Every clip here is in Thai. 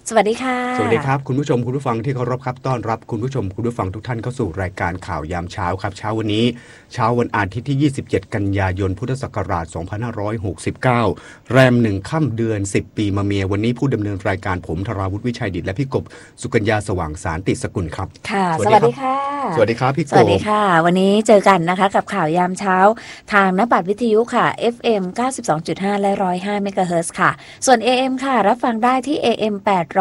สวัสดีค่ะสวัสดีครับคุณผู้ชมคุณผู้ฟังที่เคารพครับต้อนรับคุณผู้ชมคุณผู้ฟังทุกท่านเข้าสู่รายการข่าวยามเช้าครับเช้าวันนี้เช้าวันอาทิตย์ที่27กันยายนพุทธศักราช2569แรม1ค่ำเดือน10ปีมะเมียวันนี้ผู้ดำเนินรายการผมธราวุฒิวิชัยดิษฐ์และพี่กบสุกัญญาสว่างสารติสกุลครับค่ะสวัสดีค่ะสวัสดีครับพี่กบสวัสดีค่ะวันนี้เจอกันนะคะกับข่าวยามเช้าทางนบัตรวิทยุค่ะ FM 92.5 และ 105 เมกะเฮิรตซ์ค่ะส่วน AM ค่ะรับฟังได้ที่ AM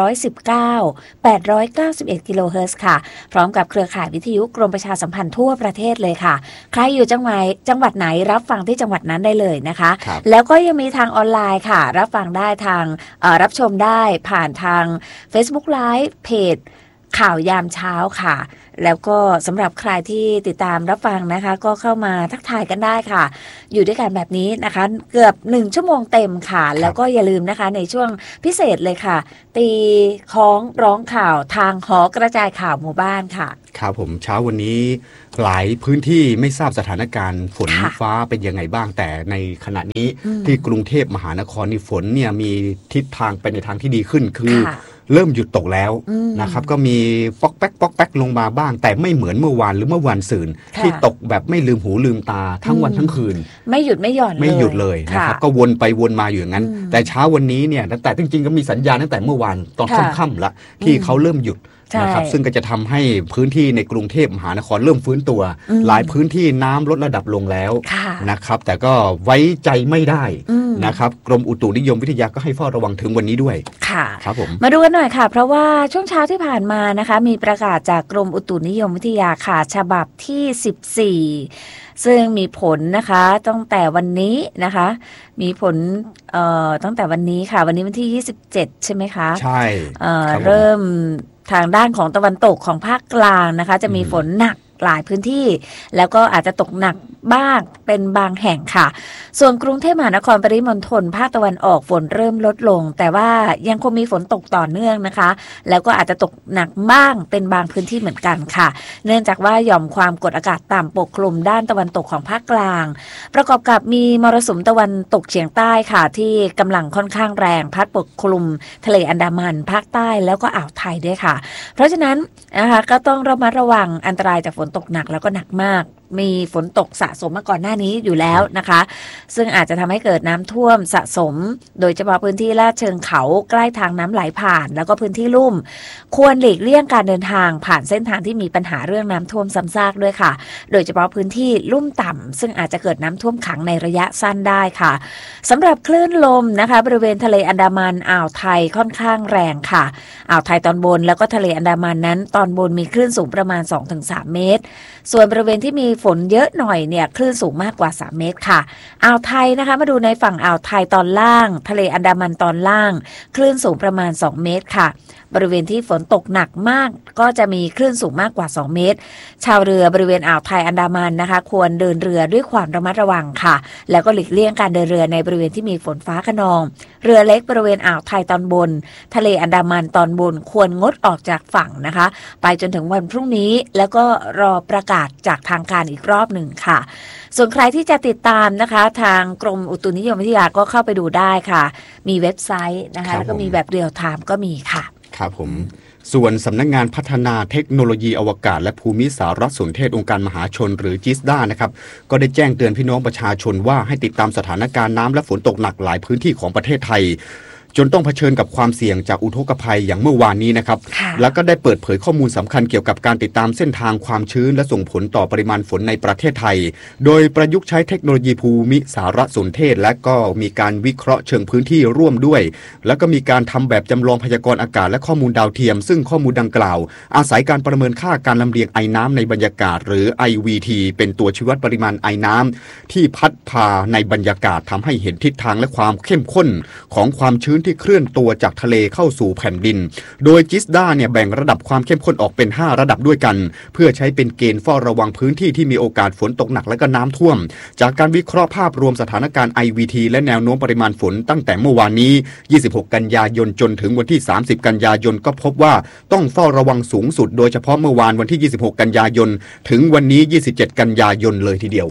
891 กิโลเฮิรตซ์ค่ะพร้อมกับเครือข่ายวิทยุกรมประชาสัมพันธ์ทั่วประเทศเลยค่ะใครอยู่จังหวัดไหนรับฟังที่จังหวัดนั้นได้เลยนะคะแล้วก็ยังมีทางออนไลน์ค่ะรับฟังได้ทางรับชมได้ผ่านทาง Facebook Live เพจข่าวยามเช้าค่ะแล้วก็สำหรับใครที่ติดตามรับฟังนะคะก็เข้ามาทักทายกันได้ค่ะอยู่ด้วยกันแบบนี้นะคะเกือบ1ชั่วโมงเต็มค่ะแล้วก็อย่าลืมนะคะในช่วงพิเศษเลยค่ะตีคล้องร้องข่าวทางหอกระจายข่าวหมู่บ้านค่ะครับผมเช้าวันนี้หลายพื้นที่ไม่ทราบสถานการณ์ฝนฟ้าเป็นยังไงบ้างแต่ในขณะนี้ที่กรุงเทพมหานครนี่ฝนเนี่ยมีทิศทางไปในทางที่ดีขึ้นคือเริ่มหยุดตกแล้วนะครับก็มีป๊อกแป๊กลงมาบ้างแต่ไม่เหมือนเมื่อวานหรือเมื่อวานซืนที่ตกแบบไม่ลืมหูลืมตาทั้งวันทั้งคืนไม่หยุดไม่หย่อนไม่หยุดเลยนะครับก็วนไปวนมาอยู่อย่างนั้นแต่เช้าวันนี้เนี่ยแต่จริงๆก็มีสัญญาณตั้งแต่เมื่อวานตอนค่ำๆละที่เขาเริ่มหยุดนะครับซึ่งก็จะทำให้พื้นที่ในกรุงเทพมหานครเริ่มฟื้นตัวหลายพื้นที่น้ำลดระดับลงแล้วนะครับแต่ก็ไว้ใจไม่ได้นะครับกรมอุตุนิยมวิทยาก็ให้เฝ้าระวังถึงวันนี้ด้วยค่ะครับผมมาดูกันหน่อยค่ะเพราะว่าช่วงเช้าที่ผ่านมานะคะมีประกาศจากกรมอุตุนิยมวิทยาค่ะฉบับที่14ซึ่งมีผลนะคะตั้งแต่วันนี้นะคะมีผลตั้งแต่วันนี้ค่ะวันนี้วันที่27ใช่ไหมคะใช่เริ่มทางด้านของตะวันตกของภาคกลางนะคะจะมีฝนหนักหลายพื้นที่แล้วก็อาจจะตกหนักบ้างเป็นบางแห่งค่ะส่วนกรุงเทพมหานครปริมณฑลภาคตะวันออกฝนเริ่มลดลงแต่ว่ายังคงมีฝนตกต่อเนื่องนะคะแล้วก็อาจจะตกหนักบ้างเป็นบางพื้นที่เหมือนกันค่ะเนื่องจากว่าหย่อมความกดอากาศต่ำปกคลุมด้านตะวันตกของภาคกลางประกอบกับมีมรสุมตะวันตกเฉียงใต้ค่ะที่กำลังค่อนข้างแรงพัดปกคลุมทะเลอันดามันภาคใต้แล้วก็อ่าวไทยด้วยค่ะเพราะฉะนั้นนะคะก็ต้องระมัดระวังอันตรายจากฝนตกหนักแล้วก็หนักมากมีฝนตกสะสมมาก่อนหน้านี้อยู่แล้วนะคะซึ่งอาจจะทำให้เกิดน้ำท่วมสะสมโดยเฉพาะพื้นที่ลาดเชิงเขาใกล้ทางน้ำไหลผ่านแล้วก็พื้นที่ลุ่มควรหลีกเลี่ยงการเดินทางผ่านเส้นทางที่มีปัญหาเรื่องน้ำท่วมซ้ำซากด้วยค่ะโดยเฉพาะพื้นที่ลุ่มต่ำซึ่งอาจจะเกิดน้ำท่วมขังในระยะสั้นได้ค่ะสำหรับคลื่นลมนะคะบริเวณทะเลอันดามันอ่าวไทยค่อนข้างแรงค่ะอ่าวไทยตอนบนแล้วก็ทะเลอันดามันนั้นตอนบนมีคลื่นสูงประมาณ 2-3 เมตรส่วนบริเวณที่มีฝนเยอะหน่อยเนี่ยคลื่นสูงมากกว่า3 เมตรค่ะอ่าวไทยนะคะมาดูในฝั่งอ่าวไทยตอนล่างทะเลอันดามันตอนล่างคลื่นสูงประมาณ2 เมตรค่ะบริเวณที่ฝนตกหนักมากก็จะมีคลื่นสูงมากกว่า2 เมตรชาวเรือบริเวณอ่าวไทยอันดามันนะคะควรเดินเรือด้วยความระมัดระวังค่ะแล้วก็หลีกเลี่ยงการเดินเรือในบริเวณที่มีฝนฟ้าคะนองเรือเล็กบริเวณอ่าวไทยตอนบนทะเลอันดามันตอนบนควรงดออกจากฝั่งนะคะไปจนถึงวันพรุ่งนี้แล้วก็รอประกาศจากทางการอีกรอบหนึ่งค่ะส่วนใครที่จะติดตามนะคะทางกรมอุตุนิยมวิทยาก็เข้าไปดูได้ค่ะมีเว็บไซต์นะคะแล้วก็มีแบบเรียลไทม์ก็มีค่ะครับผมส่วนสำนักงานพัฒนาเทคโนโลยีอวกาศและภูมิสารสนเทศองค์การมหาชนหรือจิสด้านะครับก็ได้แจ้งเตือนพี่น้องประชาชนว่าให้ติดตามสถานการณ์น้ำและฝนตกหนักหลายพื้นที่ของประเทศไทยจนต้องเผชิญกับความเสี่ยงจากอุทกภัยอย่างเมื่อวานนี้นะครับแล้วก็ได้เปิดเผยข้อมูลสำคัญเกี่ยวกับการติดตามเส้นทางความชื้นและส่งผลต่อปริมาณฝนในประเทศไทยโดยประยุกต์ใช้เทคโนโลยีภูมิสารสนเทศและก็มีการวิเคราะห์เชิงพื้นที่ร่วมด้วยแล้วก็มีการทำแบบจำลองพยากรณ์อากาศและข้อมูลดาวเทียมซึ่งข้อมูลดังกล่าวอาศัยการประเมินค่าการลำเลียงไอน้ำในบรรยากาศหรือ IVT เป็นตัวชี้วัดปริมาณไอน้ำที่พัดพาในบรรยากาศทำให้เห็นทิศทางและความเข้มข้นของความชื้นที่เคลื่อนตัวจากทะเลเข้าสู่แผ่นดินโดยจิสด้าเนี่ยแบ่งระดับความเข้มข้นออกเป็น5ระดับด้วยกันเพื่อใช้เป็นเกณฑ์เฝ้าระวังพื้นที่ที่มีโอกาสฝนตกหนักและก็น้ำท่วมจากการวิเคราะห์ภาพรวมสถานการณ์ IVT และแนวโน้มปริมาณฝนตั้งแต่เมื่อวานนี้26กันยายนจนถึงวันที่30กันยายนก็พบว่าต้องเฝ้าระวังสูงสุดโดยเฉพาะเมื่อวานวันที่26กันยายนถึงวันนี้27กันยายนเลยทีเดียว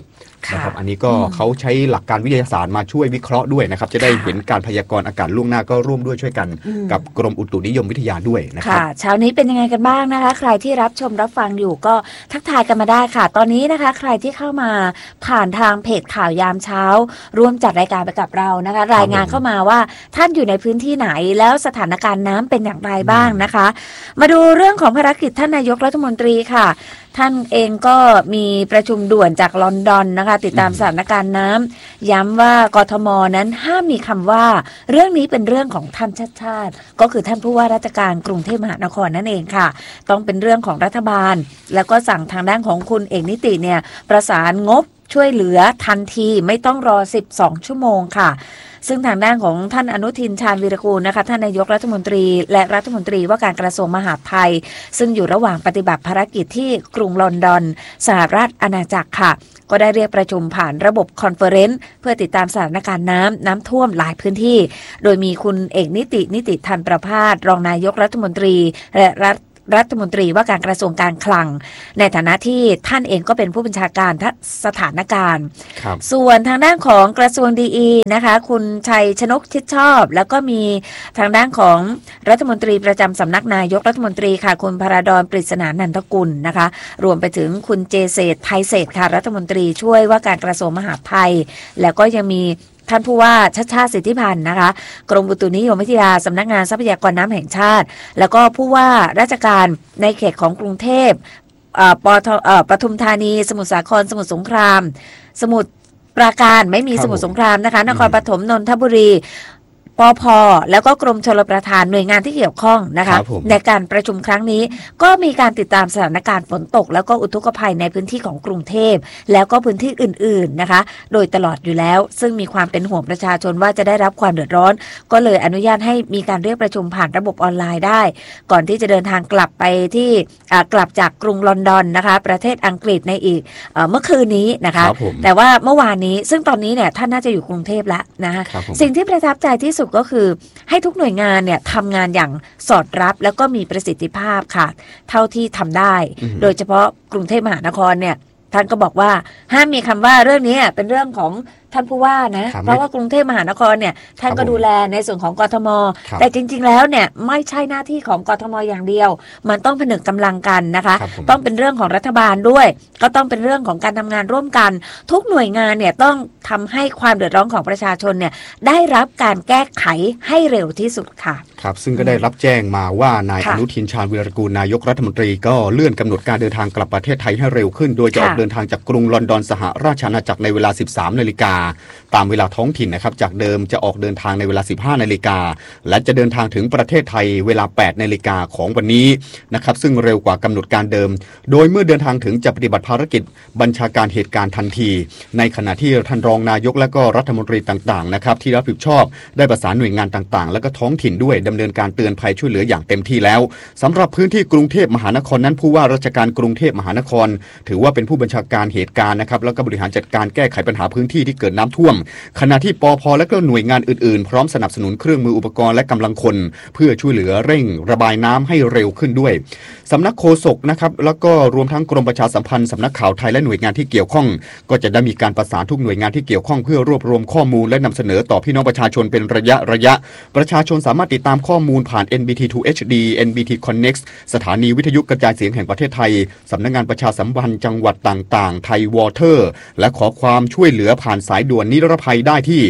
นะครับอันนี้ก็เขาใช้หลักการวิทยาศาสตร์มาช่วยวิเคราะห์ด้วยนะครับจะได้เห็นการพยากรณ์อากาศล่วงหน้าก็ร่วมด้วยช่วยกันกับกรมอุตุนิยมวิทยาด้วยนะครับเช้านี้เป็นยังไงกันบ้างนะคะใครที่รับชมรับฟังอยู่ก็ทักทายกันมาได้ค่ะตอนนี้นะคะใครที่เข้ามาผ่านทางเพจข่าวยามเช้าร่วมจัดรายการไปกับเรานะคะรายงานเข้ามาว่าท่านอยู่ในพื้นที่ไหนแล้วสถานการณ์น้ำเป็นอย่างไรบ้างนะคะมาดูเรื่องของภารกิจท่านนายกรัฐมนตรีค่ะท่านเองก็มีประชุมด่วนจากลอนดอนนะคะติดตามสถานการณ์น้ำย้ำว่ากทมนั้นห้ามมีคำว่าเรื่องนี้เป็นเรื่องของท่านชัดชาติก็คือท่านผู้ว่าราชการกรุงเทพมหานครนั่นเองค่ะต้องเป็นเรื่องของรัฐบาลแล้วก็สั่งทางด้านของคุณเอกนิติเนี่ยประสานงบช่วยเหลือทันทีไม่ต้องรอ12ชั่วโมงค่ะซึ่งทางด้านของท่านอนุทินชาญวีรกูลนะคะท่านนายกรัฐมนตรีและรัฐมนตรีว่าการกระทรวงมหาดไทยซึ่งอยู่ระหว่างปฏิบัติภารกิจที่กรุงลอนดอนสหราชอาณาจักรค่ะก็ได้เรียกประชุมผ่านระบบคอนเฟอเรนซ์เพื่อติดตามสถานการณ์น้ำท่วมหลายพื้นที่โดยมีคุณเอกนิติทันประภาสรองนายกรัฐมนตรีและรัฐมนตรีว่าการกระทรวงการคลังในฐานะที่ท่านเองก็เป็นผู้บัญชาการสถานการณ์ส่วนทางด้านของกระทรวงดีนะคะคุณชัยชนกชิดชอบแล้วก็มีทางด้านของรัฐมนตรีประจำสำนักนายกรัฐมนตรีค่ะคุณพราดรปริศนานันทกุลนะคะรวมไปถึงคุณเจเศรษฐ์ไทยเศรษฐ์ค่ะรัฐมนตรีช่วยว่าการกระทรวงมหาดไทยแล้วก็ยังมีท่านผู้ว่าชัชชาติสิทธิพันธ์นะคะกรมอุตุนิยมวิทยาสำนักงานทรัพยากรน้ำแห่งชาติแล้วก็ผู้ว่าราชการในเขตของกรุงเทพปทุมธานีสมุทรสาครสมุทรสงครามสมุทรปราการไม่มีสมุทรสงครามนะคะนครปฐมนนทบุรีปภ.แล้วก็กรมชลประทานหน่วยงานที่เกี่ยวข้องนะคะในการประชุมครั้งนี้ก็มีการติดตามสถานการณ์ฝนตกแล้วก็อุทกภัยในพื้นที่ของกรุงเทพแล้วก็พื้นที่อื่นๆนะคะโดยตลอดอยู่แล้วซึ่งมีความเป็นห่วงประชาชนว่าจะได้รับความเดือดร้อนก็เลยอนุญาตให้มีการเรียกประชุมผ่านระบบออนไลน์ได้ก่อนที่จะเดินทางกลับไปที่กลับจากกรุงลอนดอนนะคะประเทศอังกฤษในอีกเมื่อคืนนี้นะคะแต่ว่าเมื่อวานนี้ซึ่งตอนนี้เนี่ยท่านน่าจะอยู่กรุงเทพแล้วนะคะสิ่งที่ประทับใจที่สุดก็คือให้ทุกหน่วยงานเนี่ยทำงานอย่างสอดรับแล้วก็มีประสิทธิภาพค่ะเท่าที่ทำได้โดยเฉพาะกรุงเทพมหานครเนี่ยท่านก็บอกว่าห้ามมีคำว่าเรื่องนี้เป็นเรื่องของท่านผู้ว่านะเพราะว่ากรุงเทพมหานครเนี่ยท่านก็ดูแลในส่วนของกทมแต่จริงๆแล้วเนี่ยไม่ใช่หน้าที่ของกทมอย่างเดียวมันต้องผนึกกำลังกันนะคะต้องเป็นเรื่องของรัฐบาลด้วยก็ต้องเป็นเรื่องของการทำงานร่วมกันทุกหน่วยงานเนี่ยต้องทำให้ความเดือดร้อนของประชาชนเนี่ยได้รับการแก้ไขให้เร็วที่สุดค่ะครับซึ่งก็ได้รับแจ้งมาว่านายอนุทินชาญวีรกูลนายกรัฐมนตรีก็เลื่อนกำหนดการเดินทางกลับประเทศไทยให้เร็วขึ้นโดยจะออกเดินทางจากกรุงลอนดอนสหราชอาณาจักรในเวลา 13 นาฬิกาตามเวลาท้องถิ่นนะครับจากเดิมจะออกเดินทางในเวลา 15 นาฬิกาและจะเดินทางถึงประเทศไทยเวลา 8 นาฬิกาของวันนี้นะครับซึ่งเร็วกว่ากำหนดการเดิมโดยเมื่อเดินทางถึงจะปฏิบัติภารกิจบัญชาการเหตุการณ์ทันทีในขณะที่ท่านรองนายกและก็รัฐมนตรีต่างๆนะครับที่รับผิดชอบได้ประสานหน่วยงานต่างๆและก็ท้องถิ่นด้วยดำเนินการเตือนภัยช่วยเหลืออย่างเต็มที่แล้วสำหรับพื้นที่กรุงเทพมหานครนั้นผู้ว่าราชการกรุงเทพมหานครถือว่าเป็นผู้บัญชาการเหตุการณ์นะครับแล้วก็บริหารจัดการแก้ไขปัญหาพื้นที่ที่เกิดน้ำท่วมขณะที่ปภ.และก็หน่วยงานอื่นๆพร้อมสนับสนุนเครื่องมืออุปกรณ์และกำลังคนเพื่อช่วยเหลือเร่งระบายน้ำให้เร็วขึ้นด้วยสำนักโฆษกนะครับแล้วก็รวมทั้งกรมประชาสัมพันธ์สำนักข่าวไทยและหน่วยงานที่เกี่ยวข้องก็จะได้มีการประสานทุกหน่วยงานที่เกี่ยวข้องเพื่อรวบรวมข้อมูลและนำเสนอต่อพี่น้องประชาชนเป็นระยะประชาชนสามารถติดตามข้อมูลผ่าน NBT 2 HD NBT Connect สถานีวิทยุกระจายเสียงแห่งประเทศไทยสำนักงานประชาสัมพันธ์จังหวัดต่างๆไทยวอเตอร์และขอความช่วยเหลือผ่านสายด่วนนิรภัยได้ที่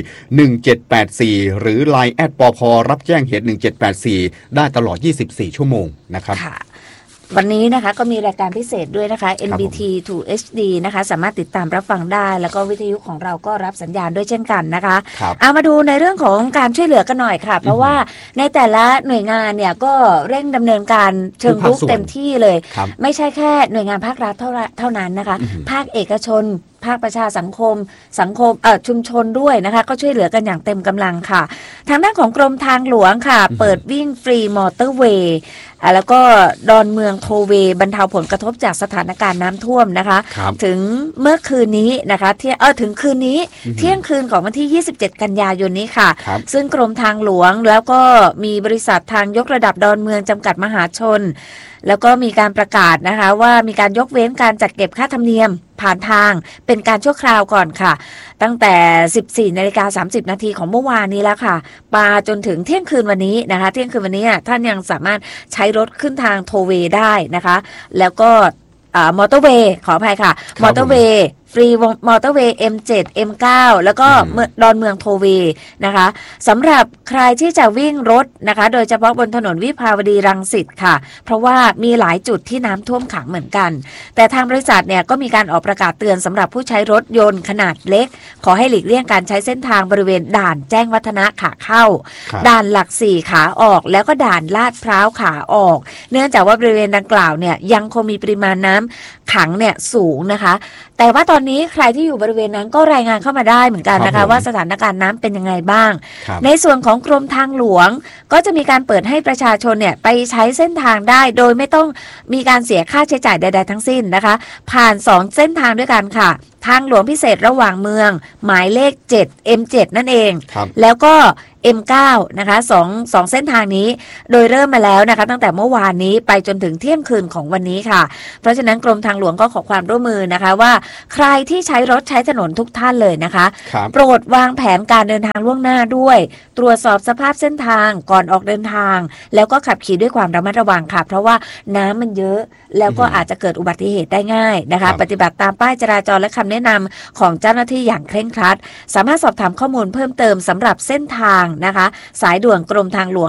1784หรือ LINE แอดปภรับแจ้งเหตุ1784ได้ตลอด24ชั่วโมงนะครับวันนี้นะคะก็มีรายการพิเศษด้วยนะคะ NBT 2 HD นะคะสามารถติดตามรับฟังได้แล้วก็วิทยุของเราก็รับสัญญาณด้วยเช่นกันนะคะเอามาดูในเรื่องของการช่วยเหลือกันหน่อยค่ะเพราะว่าในแต่ละหน่วยงานเนี่ยก็เร่งดำเนินการเชิงรุกเต็มที่เลยไม่ใช่แค่หน่วยงานภาครัฐเท่านั้นนะคะภาคเอกชนภาคประชาสังคมชุมชนด้วยนะคะก็ช่วยเหลือกันอย่างเต็มกำลังค่ะทางด้านของกรมทางหลวงค่ะเปิดวิ่งฟรีมอเตอร์เวย์แล้วก็ดอนเมืองโทเวย์บรรเทาผลกระทบจากสถานการณ์น้ำท่วมนะคะถึงเมื่อคืนนี้นะคะถึงคืนนี้เที่ยงคืนของวันที่27กันยายนนี้ค่ะซึ่งกรมทางหลวงแล้วก็มีบริษัททางยกระดับดอนเมืองจำกัดมหาชนแล้วก็มีการประกาศนะคะว่ามีการยกเว้นการจัดเก็บค่าธรรมเนียมผ่านทางเป็นการชั่วคราวก่อนค่ะตั้งแต่ 14:30 นาทีของเมื่อวานนี้แล้วค่ะมาจนถึงเที่ยงคืนวันนี้นะคะเที่ยงคืนวันนี้ท่านยังสามารถใช้รถขึ้นทางโทเวย์ได้นะคะแล้วก็มอเตอร์เวย์ขออภัยค่ะมอเตอร์เวย์ฟรีมอเตอร์เวย์ M7 M9 แล้วก็ดอนเมืองโทเวย์นะคะสำหรับใครที่จะวิ่งรถนะคะโดยเฉพาะบนถนนวิภาวดีรังสิตค่ะเพราะว่ามีหลายจุดที่น้ำท่วมขังเหมือนกันแต่ทางบริษัทเนี่ยก็มีการออกประกาศเตือนสำหรับผู้ใช้รถยนต์ขนาดเล็กขอให้หลีกเลี่ยงการใช้เส้นทางบริเวณด่านแจ้งวัฒนะขาเข้าด่านหลัก4ขาออกแล้วก็ด่านลาดพร้าวขาออกเนื่องจากว่าบริเวณดังกล่าวเนี่ยยังคงมีปริมาณน้ำขังเนี่ยสูงนะคะแต่ว่าตอนนี้ใครที่อยู่บริเวณนั้นก็รายงานเข้ามาได้เหมือนกันนะคะว่าสถานการณ์น้ำเป็นยังไงบ้างในส่วนของกรมทางหลวงก็จะมีการเปิดให้ประชาชนเนี่ยไปใช้เส้นทางได้โดยไม่ต้องมีการเสียค่าใช้จ่ายใดๆทั้งสิ้นนะคะผ่าน2เส้นทางด้วยกันค่ะทางหลวงพิเศษระหว่างเมืองหมายเลข7 M7 นั่นเองแล้วก็M9 นะคะสองเส้นทางนี้โดยเริ่มมาแล้วนะคะตั้งแต่เมื่อวานนี้ไปจนถึงเที่ยงคืนของวันนี้ค่ะเพราะฉะนั้นกรมทางหลวงก็ขอความร่วมมือนะคะว่าใครที่ใช้รถใช้ถนนทุกท่านเลยนะคะโปรดวางแผนการเดินทางล่วงหน้าด้วยตรวจสอบสภาพเส้นทางก่อนออกเดินทางแล้วก็ขับขี่ด้วยความระมัดระวังค่ะเพราะว่าน้ำมันเยอะแล้วก็อาจจะเกิดอุบัติเหตุได้ง่ายนะคะปฏิบัติตามป้ายจราจรและคำแนะนำของเจ้าหน้าที่อย่างเคร่งครัดสามารถสอบถามข้อมูลเพิ่มเติมสำหรับเส้นทางนะคะสายด่วนกรมทางหลวง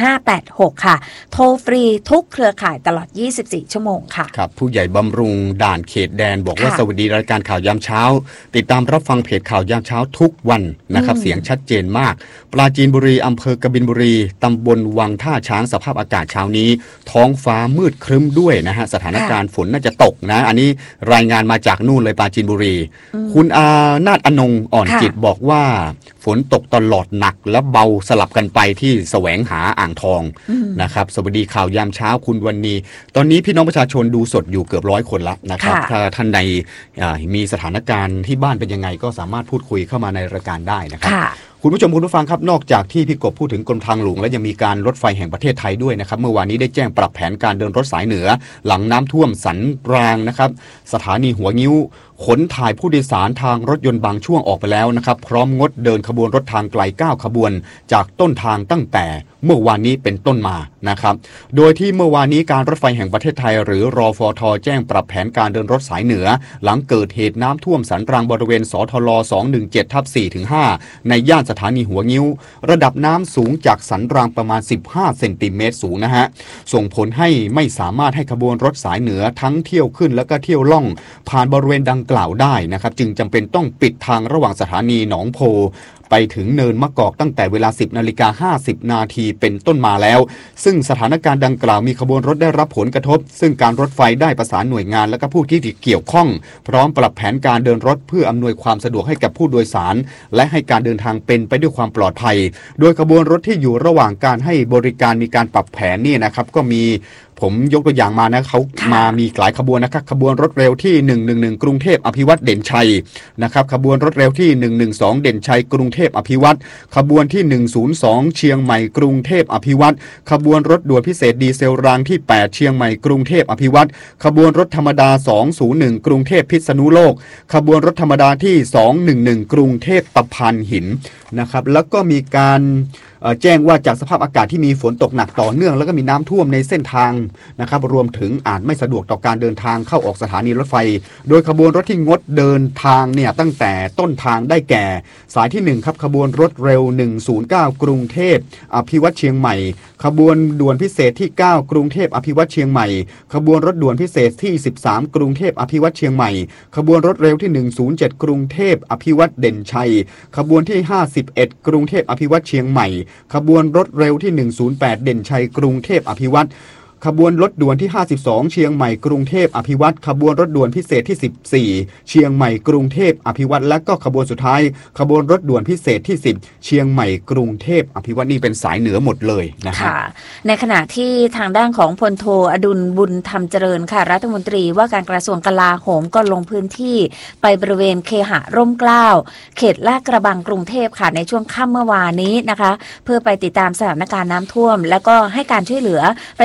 1586ค่ะโทรฟรีทุกเครือข่ายตลอด24ชั่วโมงค่ะครับผู้ใหญ่บำรุงด่านเขตแดนบอกว่าสวัสดีรายการข่าวยามเช้าติดตามรับฟังเพจข่าวยามเช้าทุกวันนะครับเสียงชัดเจนมากปราจีนบุรีอำเภอกบินบุรีตำบลวังท่าช้างสภาพอากาศเช้านี้ท้องฟ้ามืดครึ้มด้วยนะฮะสถานการณ์ฝนน่าจะตกนะอันนี้รายงานมาจากนู่นเลยปราจีนบุรีคุณนาฏอนงอ่อนจิตบอกว่าฝนตกตลอดหนักและเบาสลับกันไปที่แสวงหาอ่างทองนะครับสวัสดีข่าวยามเช้าคุณวันนี้ตอนนี้พี่น้องประชาชนดูสดอยู่เกือบ100 คนแล้วนะครับถ้าท่านใดมีสถานการณ์ที่บ้านเป็นยังไงก็สามารถพูดคุยเข้ามาในรายการได้นะครับคุณผู้ชมคุณผู้ฟังครับนอกจากที่พี่กบพูดถึงกรมทางหลวงและยังมีการรถไฟแห่งประเทศไทยด้วยนะครับเมื่อวานนี้ได้แจ้งปรับแผนการเดินรถสายเหนือหลังน้ำท่วมสันรางนะครับสถานีหัวงิ้วขนถ่ายผู้โดยสารทางรถยนต์บางช่วงออกไปแล้วนะครับพร้อมงดเดินขบวนรถทางไกล9 ขบวนจากต้นทางตั้งแต่เมื่อวานนี้เป็นต้นมานะครับโดยที่เมื่อวานนี้การรถไฟแห่งประเทศไทยหรือรฟท.แจ้งปรับแผนการเดินรถสายเหนือหลังเกิดเหตุน้ำท่วมสันรางบริเวณสทล217/4-5ในย่านสถานีหัวงิ้วระดับน้ำสูงจากสันรางประมาณ15 เซนติเมตรสูงนะฮะส่งผลให้ไม่สามารถให้ขบวนรถสายเหนือทั้งเที่ยวขึ้นและก็เที่ยวล่องผ่านบริเวณดังกล่าวได้นะครับจึงจำเป็นต้องปิดทางระหว่างสถานีหนองโพไปถึงเนินมะกอกตั้งแต่เวลา 10:50 นาทีเป็นต้นมาแล้วซึ่งสถานการณ์ดังกล่าวมีขบวนรถได้รับผลกระทบซึ่งการรถไฟได้ประสานหน่วยงานและก็ผู้ที่เกี่ยวข้องพร้อมปรับแผนการเดินรถเพื่ออำนวยความสะดวกให้กับผู้โดยสารและให้การเดินทางเป็นไปด้วยความปลอดภัยโดยขบวนรถที่อยู่ระหว่างการให้บริการมีการปรับแผนนี่นะครับก็มีผมยกตัวอย่างมานะเขามามีหลายขบวนนะครับขบวนรถเร็วที่111กรุงเทพอภิวัตรเด่นชัยนะครับขบวนรถเร็วที่112เด่นชัยกรุงเทพอภิวัตรขบวนที่102เชียงใหม่กรุงเทพอภิวัตรขบวนรถด่วนพิเศษดีเซลรางที่8เชียงใหม่กรุงเทพอภิวัตรขบวนรถธรรมดา201กรุงเทพพิษณุโลกขบวนรถธรรมดาที่211กรุงเทพตะพานหินนะครับแล้วก็มีการแจ้งว่าจากสภาพอากาศที่มีฝนตกหนักต่อเนื่องแล้วก็มีน้ำท่วมในเส้นทางนะครับรวมถึงอาจไม่สะดวกต่อการเดินทางเข้าออกสถานีรถไฟโดยขบวนรถที่งดเดินทางเนี่ยตั้งแต่ต้นทางได้แก่สายที่1ครับขบวนรถเร็ว109กรุงเทพอภิวัตรเชียงใหม่ขบวนด่วนพิเศษที่9กรุงเทพอภิวัตรเชียงใหม่ขบวนรถด่วนพิเศษที่13กรุงเทพอภิวัตรเชียงใหม่ขบวนรถเร็วที่107กรุงเทพอภิวัตรเด่นชัยขบวนที่51กรุงเทพอภิวัตรเชียงใหม่ขบวนรถเร็วที่108เด่นชัยกรุงเทพอภิวัตรขบวนรถด่วนที่52เชียงใหม่กรุงเทพอภิวัตรขบวนรถด่วนพิเศษที่14เชียงใหม่กรุงเทพอภิวัตรและก็ขบวนสุดท้ายขบวนรถด่วนพิเศษที่10เชียงใหม่กรุงเทพอภิวัตรนี่เป็นสายเหนือหมดเลยนะครับในขณะที่ทางด้านของพลโทอดุลบุญธรรมเจริญค่ะรัฐมนตรีว่าการกระทรวงกลาโหมก็ลงพื้นที่ไปบริเวณเคหะร่มเกล้าเขตลาดกระบังกรุงเทพค่ะในช่วงค่ำเมื่อวานนี้นะคะเพื่อไปติดตามสถานการณ์น้ำท่วมแล้วก็ให้การช่วยเหลือประชาชนอย่าง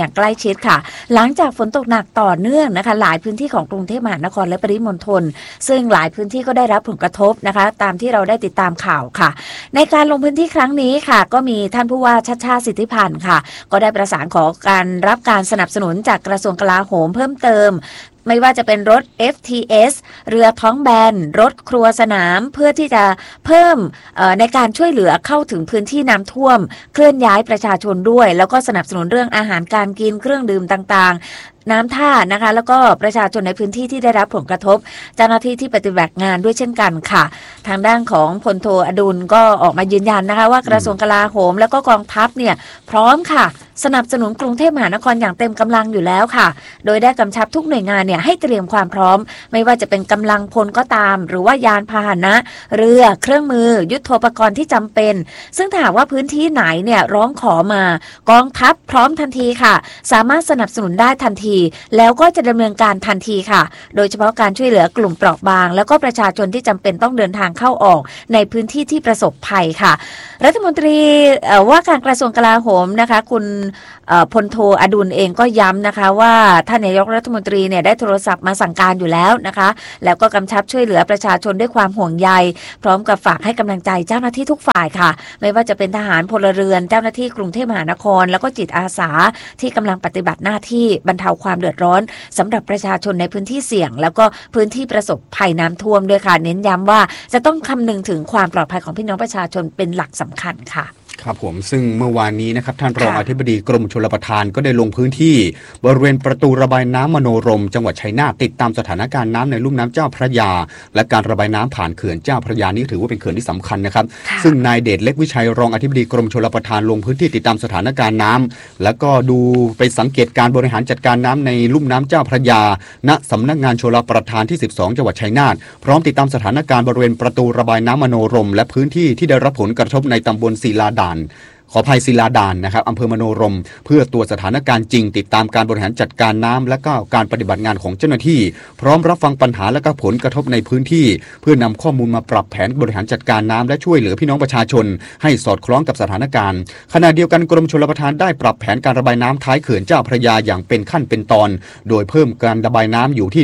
อย่างใกล้ชิดค่ะหลังจากฝนตกหนักต่อเนื่องนะคะหลายพื้นที่ของกรุงเทพมหานครและปริมณฑลซึ่งหลายพื้นที่ก็ได้รับผลกระทบนะคะตามที่เราได้ติดตามข่าวค่ะในการลงพื้นที่ครั้งนี้ค่ะก็มีท่านผู้ว่าชัชชาติสิทธิพันธ์ค่ะก็ได้ประสานขอการรับการสนับสนุนจากกระทรวงกลาโหมเพิ่มเติมไม่ว่าจะเป็นรถ FTS เรือท้องแบนรถครัวสนามเพื่อที่จะเพิ่มในการช่วยเหลือเข้าถึงพื้นที่น้ำท่วมเคลื่อนย้ายประชาชนด้วยแล้วก็สนับสนุนเรื่องอาหารการกินเครื่องดื่มต่างๆน้ำท่านะคะแล้วก็ประชาชนในพื้นที่ที่ได้รับผลกระทบเจ้าหน้าที่ที่ปฏิบัติงานด้วยเช่นกันค่ะทางด้านของพลโทอดุลก็ออกมายืนยันนะคะว่ากระทรวงกลาโหมแล้วก็กองทัพเนี่ยพร้อมค่ะสนับสนุนกรุงเทพมหานครอย่างเต็มกำลังอยู่แล้วค่ะโดยได้กำชับทุกหน่วยงานเนี่ยให้เตรียมความพร้อมไม่ว่าจะเป็นกำลังพลก็ตามหรือว่ายานพาหนะเรือเครื่องมือยุทโธปกรณ์ที่จำเป็นซึ่งถ้าหากว่าพื้นที่ไหนเนี่ยร้องขอมากองทัพพร้อมทันทีค่ะสามารถสนับสนุนได้ทันทีแล้วก็จะดำเนินการทันทีค่ะโดยเฉพาะการช่วยเหลือกลุ่มเปราะบางแล้วก็ประชาชนที่จำเป็นต้องเดินทางเข้าออกในพื้นที่ที่ประสบภัยค่ะรัฐมนตรีว่าการกระทรวงกลาโหมนะคะคุณพลโทอดุลเองก็ย้ำนะคะว่าท่านนายกรัฐมนตรีเนี่ยได้โทรศัพท์มาสั่งการอยู่แล้วนะคะแล้วก็กำชับช่วยเหลือประชาชนด้วยความห่วงใยพร้อมกับฝากให้กำลังใจเจ้าหน้าที่ทุกฝ่ายค่ะไม่ว่าจะเป็นทหารพลเรือนเจ้าหน้าที่กรุงเทพมหานครแล้วก็จิตอาสาที่กำลังปฏิบัติหน้าที่บรรเทาความเดือดร้อนสำหรับประชาชนในพื้นที่เสี่ยงแล้วก็พื้นที่ประสบภัยน้ำท่วมด้วยค่ะเน้นย้ำว่าจะต้องคำนึงถึงความปลอดภัยของพี่น้องประชาชนเป็นหลักสำคัญค่ะครับผมซึ่งเมื่อวานนี้นะครับท่านรองอธิบดีกรมชลประทานก็ได้ลงพื้นที่บริเวณประตูระบายน้ำมโนรมจังหวัดชัยนาทติดตามสถานการณ์น้ำในลุ่มน้ำเจ้าพระยาและการระบายน้ำผ่านเขื่อนเจ้าพระยานี้ถือว่าเป็นเขื่อนที่สำคัญนะครับซึ่งนายเดชเล็กวิชัยรองอธิบดีกรมชลประทานลงพื้นที่ติดตามสถานการณ์น้ำแล้วก็ดูไปสังเกตการบริหารจัดการน้ำในลุ่มน้ำเจ้าพระยาณสำนักงานชลประทานที่12จังหวัดชัยนาทพร้อมติดตามสถานการณ์บริเวณประตูระบายน้ำมโนรมและพื้นที่ที่ได้รับผลกระทบในตำบลศิลาด่านขออภัยศิลาดานนะครับอำเภอมโนรมเพื่อตรวจสถานการณ์จริงติดตามการบริหารจัดการน้ำและก็การปฏิบัติงานของเจ้าหน้าที่พร้อมรับฟังปัญหาและก็ผลกระทบในพื้นที่เพื่อนำข้อมูลมาปรับแผนบริหารจัดการน้ำและช่วยเหลือพี่น้องประชาชนให้สอดคล้องกับสถานการณ์ขณะเดียวกันกรมชลประทานได้ปรับแผนการระบายน้ำท้ายเขื่อนเจ้าพระยาอย่างเป็นขั้นเป็นตอนโดยเพิ่มการระบายน้ำอยู่ที่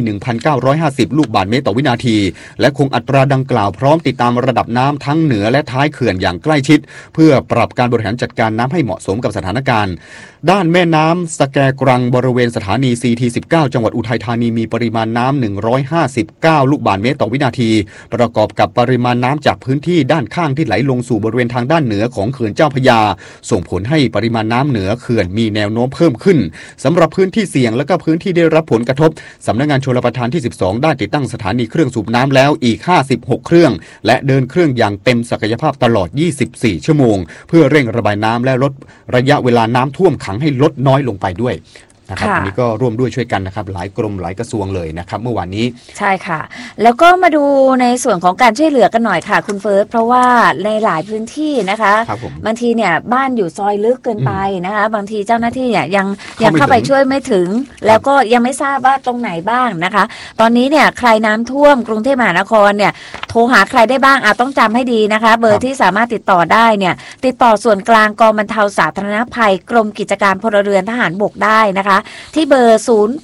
1,950 ลูกบาศก์เมตรต่อวินาทีและคงอัตราดังกล่าวพร้อมติดตามระดับน้ำทั้งเหนือและท้ายเขื่อนอย่างใกล้ชิดเพื่อปรับการบริหารจัดการน้ำให้เหมาะสมกับสถานการณ์ด้านแม่น้ำสแกกรังบริเวณสถานี CT19 จังหวัดอุทัยธานีมีปริมาณน้ำ159ลูกบาศก์เมตรต่อวินาทีประกอบกับปริมาณน้ำจากพื้นที่ด้านข้างที่ไหลลงสู่บริเวณทางด้านเหนือของเขื่อนเจ้าพระยาส่งผลให้ปริมาณน้ำเหนือเขื่อนมีแนวโน้มเพิ่มขึ้นสำหรับพื้นที่เสี่ยงและก็พื้นที่ได้รับผลกระทบสำนักงานชลประทานที่12ได้ติดตั้งสถานีเครื่องสูบน้ำแล้วอีก56เครื่องและเดินเครื่องอย่างเต็มศักยภาพตลอด24ชั่วโมงเพื่อเร่งระบายน้ำและลดระยะเวลาน้ำท่วมขังให้ลดน้อยลงไปด้วยนะครับอันนี้ก็ร่วมด้วยช่วยกันนะครับหลายกรมหลายกระทรวงเลยนะครับเมื่อวานนี้ใช่ค่ะแล้วก็มาดูในส่วนของการช่วยเหลือกันหน่อยค่ะคุณเฟิร์สเพราะว่าในหลายพื้นที่นะคะบางทีเนี่ยบ้านอยู่ซอยลึกเกินไปนะคะบางทีเจ้าหน้าที่เนี่ยยังเข้าไปช่วยไม่ถึงแล้วก็ยังไม่ทราบว่าตรงไหนบ้างนะคะตอนนี้เนี่ยใครน้ำท่วมกรุงเทพมหานครเนี่ยโทรหาใครได้บ้างต้องจำให้ดีนะคะเบอร์ที่สามารถติดต่อได้เนี่ยติดต่อส่วนกลางกองบรรเทาสาธารณภัยกรมกิจการพลเรือนทหารบกได้นะคะที่เบอร์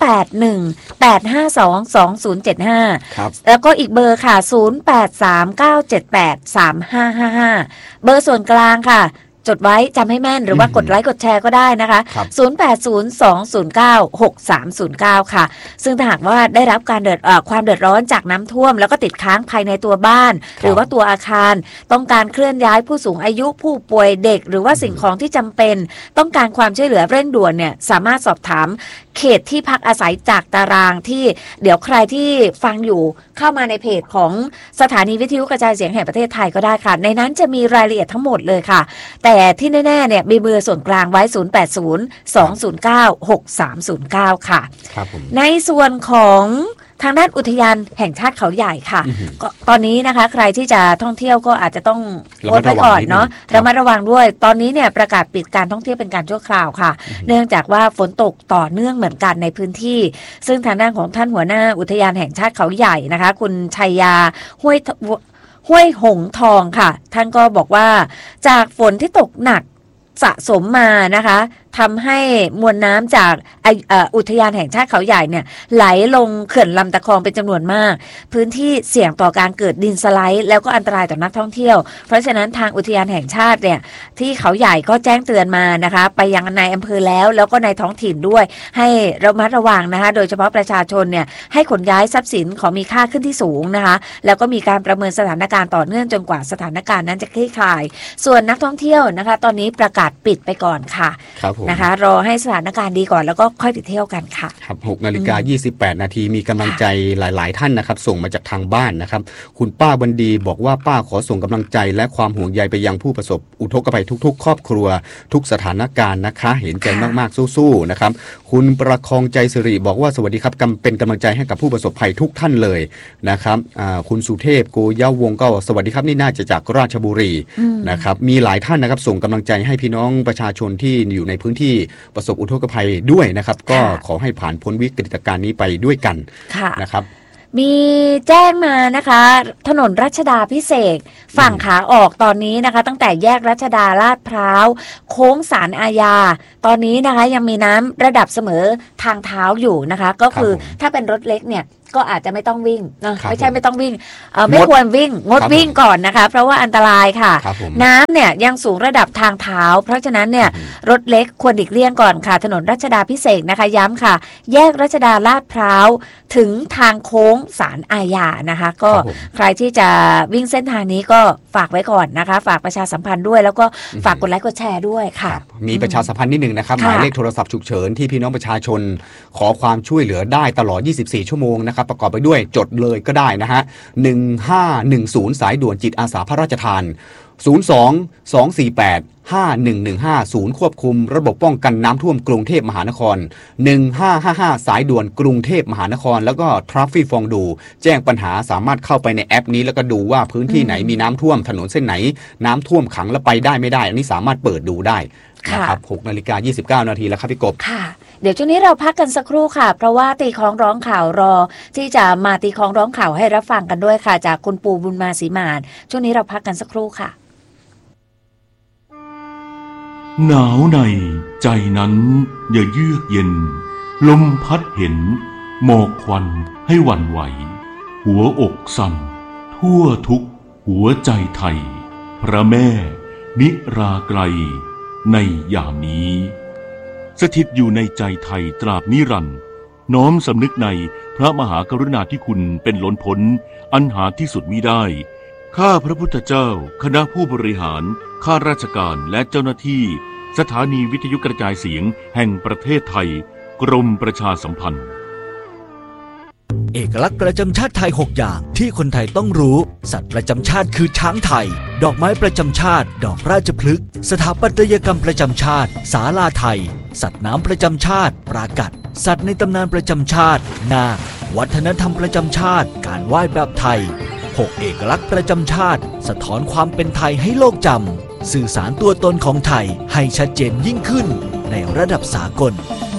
0818522075แล้วก็อีกเบอร์ค่ะ0839783555เบอร์ส่วนกลางค่ะจดไว้จำให้แม่นหรือว่ากดไลค์กดแชร์ก็ได้นะคะ0802096309ค่ะซึ่งถ้าหากว่าได้รับการความเดือดร้อนจากน้ำท่วมแล้วก็ติดค้างภายในตัวบ้านหรือว่าตัวอาคารต้องการเคลื่อนย้ายผู้สูงอายุผู้ป่วยเด็กหรือว่าสิ่งของที่จำเป็นต้องการความช่วยเหลือเร่งด่วนเนี่ยสามารถสอบถามเขตที่พักอาศัยจากตารางที่เดี๋ยวใครที่ฟังอยู่เข้ามาในเพจของสถานีวิทยุกระจายเสียงแห่งประเทศไทยก็ได้ค่ะในนั้นจะมีรายละเอียดทั้งหมดเลยค่ะแต่ที่แน่ๆเนี่ยมีเบอร์ส่วนกลางไว้0802096309ค่ะในส่วนของทางด้านอุทยานแห่งชาติเขาใหญ่ค่ะก็ตอนนี้นะคะใครที่จะท่องเที่ยวก็อาจจะต้องงดไว้ก่อนเนาะระมัดระวังด้วยตอนนี้เนี่ยประกาศปิดการท่องเที่ยวเป็นการชั่วคราวค่ะเนื่องจากว่าฝนตกต่อเนื่องเหมือนกันในพื้นที่ซึ่งทางด้านของท่านหัวหน้าอุทยานแห่งชาติเขาใหญ่นะคะคุณชัยยาห้วยหงทองค่ะท่านก็บอกว่าจากฝนที่ตกหนักสะสมมานะคะทำให้มวลน้ำจากอุทยานแห่งชาติเขาใหญ่เนี่ยไหลลงเขื่อนลำตะคองเป็นจำนวนมากพื้นที่เสี่ยงต่อการเกิดดินสไลด์แล้วก็อันตรายต่อนักท่องเที่ยวเพราะฉะนั้นทางอุทยานแห่งชาติเนี่ยที่เขาใหญ่ก็แจ้งเตือนมานะคะไปยังนายอำเภอแล้วก็ในท้องถิ่นด้วยให้ระมัดระวังนะคะโดยเฉพาะประชาชนเนี่ยให้ขนย้ายทรัพย์สินของมีค่าขึ้นที่สูงนะคะแล้วก็มีการประเมินสถานการณ์ต่อเนื่องจนกว่าสถานการณ์นั้นจะคลี่คลายส่วนนักท่องเที่ยวนะคะตอนนี้ประกาศปิดไปก่อนค่ะนะคะรอให้สถานการณ์ดีก่อนแล้วก็ค่อยไปเที่ยวกันค่ะครับ6:28 นาทีมีกำลังใจหลายๆท่านนะครับส่งมาจากทางบ้านนะครับคุณป้าบันดีบอกว่าป้าขอส่งกำลังใจและความห่วงใยไปยังผู้ประสบอุทกภัยทุกๆครอบครัวทุกสถานการณ์นะคะเห็นใจมากๆสู้ๆนะครับคุณประคองใจสิริบอกว่าสวัสดีครับเป็นกำลังใจให้กับผู้ประสบภัยทุกท่านเลยนะครับคุณสุเทพโกยาวงก็สวัสดีครับนี่น่าจะจากราชบุรีนะครับมีหลายท่านนะครับส่งกำลังใจให้พี่น้องประชาชนที่อยู่ในพื้นที่ประสบอุทกภัยด้วยนะครับก็ขอให้ผ่านพ้นวิกฤตการณ์นี้ไปด้วยกันนะครับมีแจ้งมานะคะถนนรัชดาภิเษกฝั่งขาออกตอนนี้นะคะตั้งแต่แยกรัชดาลาดพร้าวโค้งศาลอาญาตอนนี้นะคะยังมีน้ำระดับเสมอทางเท้าอยู่นะคะก็คือถ้าเป็นรถเล็กเนี่ยก็อาจจะไม่ต้องวิ่งไม่ใช่ไม่ต้องวิ่งไม่ควรวิ่งงดวิ่งก่อนนะคะเพราะว่าอันตรายค่ะน้ำเนี่ยยังสูงระดับทางเท้าเพราะฉะนั้นเนี่ยรถเล็กควรหลีกเลี่ยงก่อนค่ะถนนรัชดาภิเษกนะคะย้ำค่ะแยกรัชดาลาดพร้าวถึงทางโค้งศาลอาญานะคะก็ใครที่จะวิ่งเส้นทางนี้ก็ฝากไว้ก่อนนะคะฝากประชาสัมพันธ์ด้วยแล้วก็ฝากกดไลค์กดแชร์ด้วยค่ะมีประชาสัมพันธ์นิดนึงนะครับหมายเลขโทรศัพท์ฉุกเฉินที่พี่น้องประชาชนขอความช่วยเหลือได้ตลอด24ชั่วโมงนะครับประกอบไปด้วยจดเลยก็ได้นะฮะ1510สายด่วนจิตอาสาพระราชทาน02-248 5115ศูนย์ควบคุมระบบป้องกันน้ำท่วมกรุงเทพมหานคร1555สายด่วนกรุงเทพมหานครแล้วก็ Traffic ฟองดูแจ้งปัญหาสามารถเข้าไปในแอปนี้แล้วก็ดูว่าพื้นที่ไหนมีน้ำท่วมถนนเส้นไหนน้ำท่วมขังแล้วไปได้ไม่ได้อันนี้สามารถเปิดดูได้นะครับ6:29 นาทีแล้วครับพี่กบค่ะเดี๋ยวช่วงนี้เราพักกันสักครู่ค่ะเพราะว่าตีคล้องร้องข่าวรอที่จะมาตีคล้องร้องข่าวให้รับฟังกันด้วยค่ะจากคุณปูบุญมาศรีมานช่วงนี้เราพักกันสักครู่ค่ะหนาวในใจนั้นอย่าเยือกเย็นลมพัดเห็นหมอกควันให้หวั่นไหวหัวอกสั่นทั่วทุกหัวใจไทยพระแม่นิราไกลในยามนี้สถิตอยู่ในใจไทยตราบนิรันดร์น้อมสำนึกในพระมหากรุณาธิคุณเป็นล้นพ้นอันหาที่สุดมิได้ข้าพระพุทธเจ้าคณะผู้บริหารข้าราชการและเจ้าหน้าที่สถานีวิทยุกระจายเสียงแห่งประเทศไทยกรมประชาสัมพันธ์เอกลักษณ์ประจำชาติไทย6อย่างที่คนไทยต้องรู้สัตว์ประจำชาติคือช้างไทยดอกไม้ประจำชาติดอกราชพฤกษ์สถาปัตยกรรมประจำชาติศาลาไทยสัตว์น้ำประจำชาติปรากัดสัตว์ในตำนานประจำชาตินาควัฒนธรรมประจำชาติการไหว้แบบไทย6เอกลักษณ์ประจำชาติสะท้อนความเป็นไทยให้โลกจำสื่อสารตัวตนของไทยให้ชัดเจนยิ่งขึ้นในระดับสากล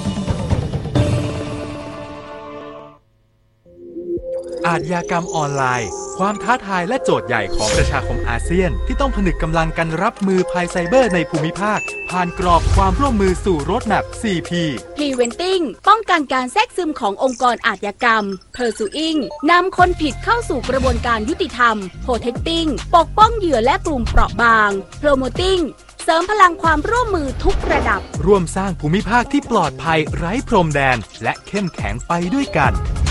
อาชญากรรมออนไลน์ความท้าทายและโจทย์ใหญ่ของประชาคมอาเซียนที่ต้องผนึกกำลังกันรับมือภัยไซเบอร์ในภูมิภาคผ่านกรอบความร่วมมือสู่โรดแมพ 4P Preventing ป้องกันการแทรกซึมขององค์กรอาชญากรรม Pursuing นำคนผิดเข้าสู่กระบวนการยุติธรรม Protecting ปกป้องเหยื่อและกลุ่มเปราะบาง Promoting เสริมพลังความร่วมมือทุกระดับร่วมสร้างภูมิภาคที่ปลอดภัยไร้พรมแดนและเข้มแข็งไปด้วยกัน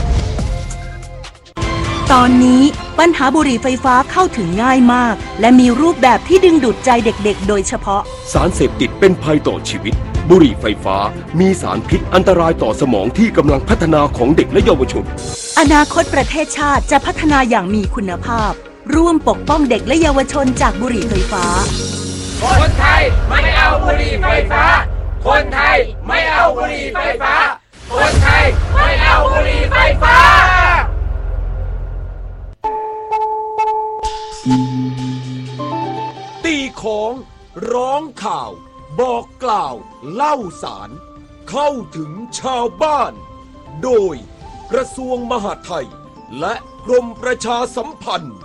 ตอนนี้ปัญหาบุหรี่ไฟฟ้าเข้าถึงง่ายมากและมีรูปแบบที่ดึงดูดใจเด็กๆโดยเฉพาะสารเสพติดเป็นภัยต่อชีวิตบุหรี่ไฟฟ้ามีสารพิษอันตรายต่อสมองที่กำลังพัฒนาของเด็กและเยาวชนอนาคตประเทศชาติจะพัฒนาอย่างมีคุณภาพร่วมปกป้องเด็กและเยาวชนจากบุหรี่ไฟฟ้าคนไทยไม่เอาบุหรี่ไฟฟ้าคนไทยไม่เอาบุหรี่ไฟฟ้าคนไทยไม่เอาบุหรี่ไฟฟ้าตีของร้องข่าวบอกกล่าวเล่าสารเข้าถึงชาวบ้านโดยกระทรวงมหาดไทยและกรมประชาสัมพันธ์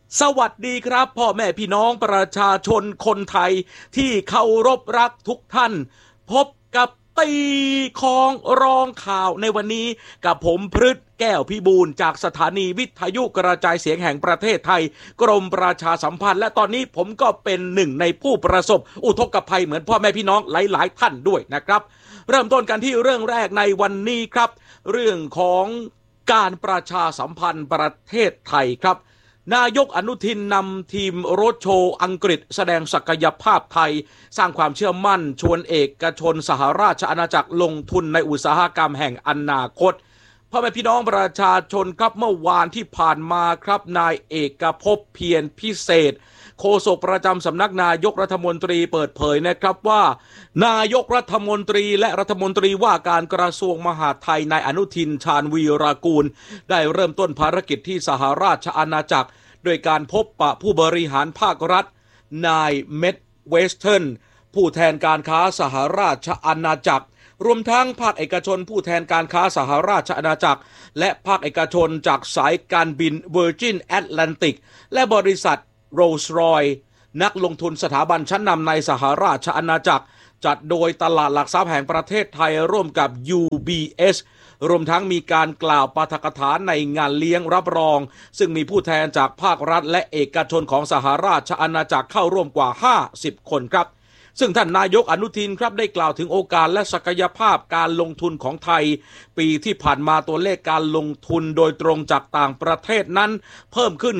สวัสดีครับพ่อแม่พี่น้องประชาชนคนไทยที่เคารพรักทุกท่านพบกับตีของรองข่าวในวันนี้กับผมพฤทธิ์แก้วพิบูลจากสถานีวิทยุกระจายเสียงแห่งประเทศไทยกรมประชาสัมพันธ์และตอนนี้ผมก็เป็นหนึ่งในผู้ประสบอุทกภัยเหมือนพ่อแม่พี่น้องหลายๆท่านด้วยนะครับเริ่มต้นกันที่เรื่องแรกในวันนี้ครับเรื่องของการประชาสัมพันธ์ประเทศไทยครับนายกอนุทินนำทีมโรดโชว์อังกฤษแสดงศักยภาพไทยสร้างความเชื่อมั่นชวนเอกชนสหราชอาณาจักรลงทุนในอุตสาหกรรมแห่งอนาคตพ่อแม่พี่น้องประชาชนครับเมื่อวานที่ผ่านมาครับนายเอกภพเพียรพิเศษโฆษกประจำสำนักนายกรัฐมนตรีเปิดเผยนะครับว่านายกรัฐมนตรีและรัฐมนตรีว่าการกระทรวงมหาดไทยนายอนุทินชาญวีรกูลได้เริ่มต้นภารกิจที่สหราชอาณาจักรโดยการพบปะผู้บริหารภาครัฐนายเม็ดเวสเทิร์นผู้แทนการค้าสหราชอาณาจักรรวมทั้งภาคเอกชนผู้แทนการค้าสหราชอาณาจักรและภาคเอกชนจากสายการบิน Virgin Atlantic และบริษัท Rolls-Royce นักลงทุนสถาบันชั้นนำในสหราชอาณาจักรจัดโดยตลาดหลักทรัพย์แห่งประเทศไทยร่วมกับ UBS รวมทั้งมีการกล่าวปาฐกถาในงานเลี้ยงรับรองซึ่งมีผู้แทนจากภาครัฐและเอกชนของสหราชอาณาจักรเข้าร่วมกว่า50คนครับซึ่งท่านนายกอนุทินครับได้กล่าวถึงโอกาสและศักยภาพการลงทุนของไทยปีที่ผ่านมาตัวเลขการลงทุนโดยตรงจากต่างประเทศนั้นเพิ่มขึ้น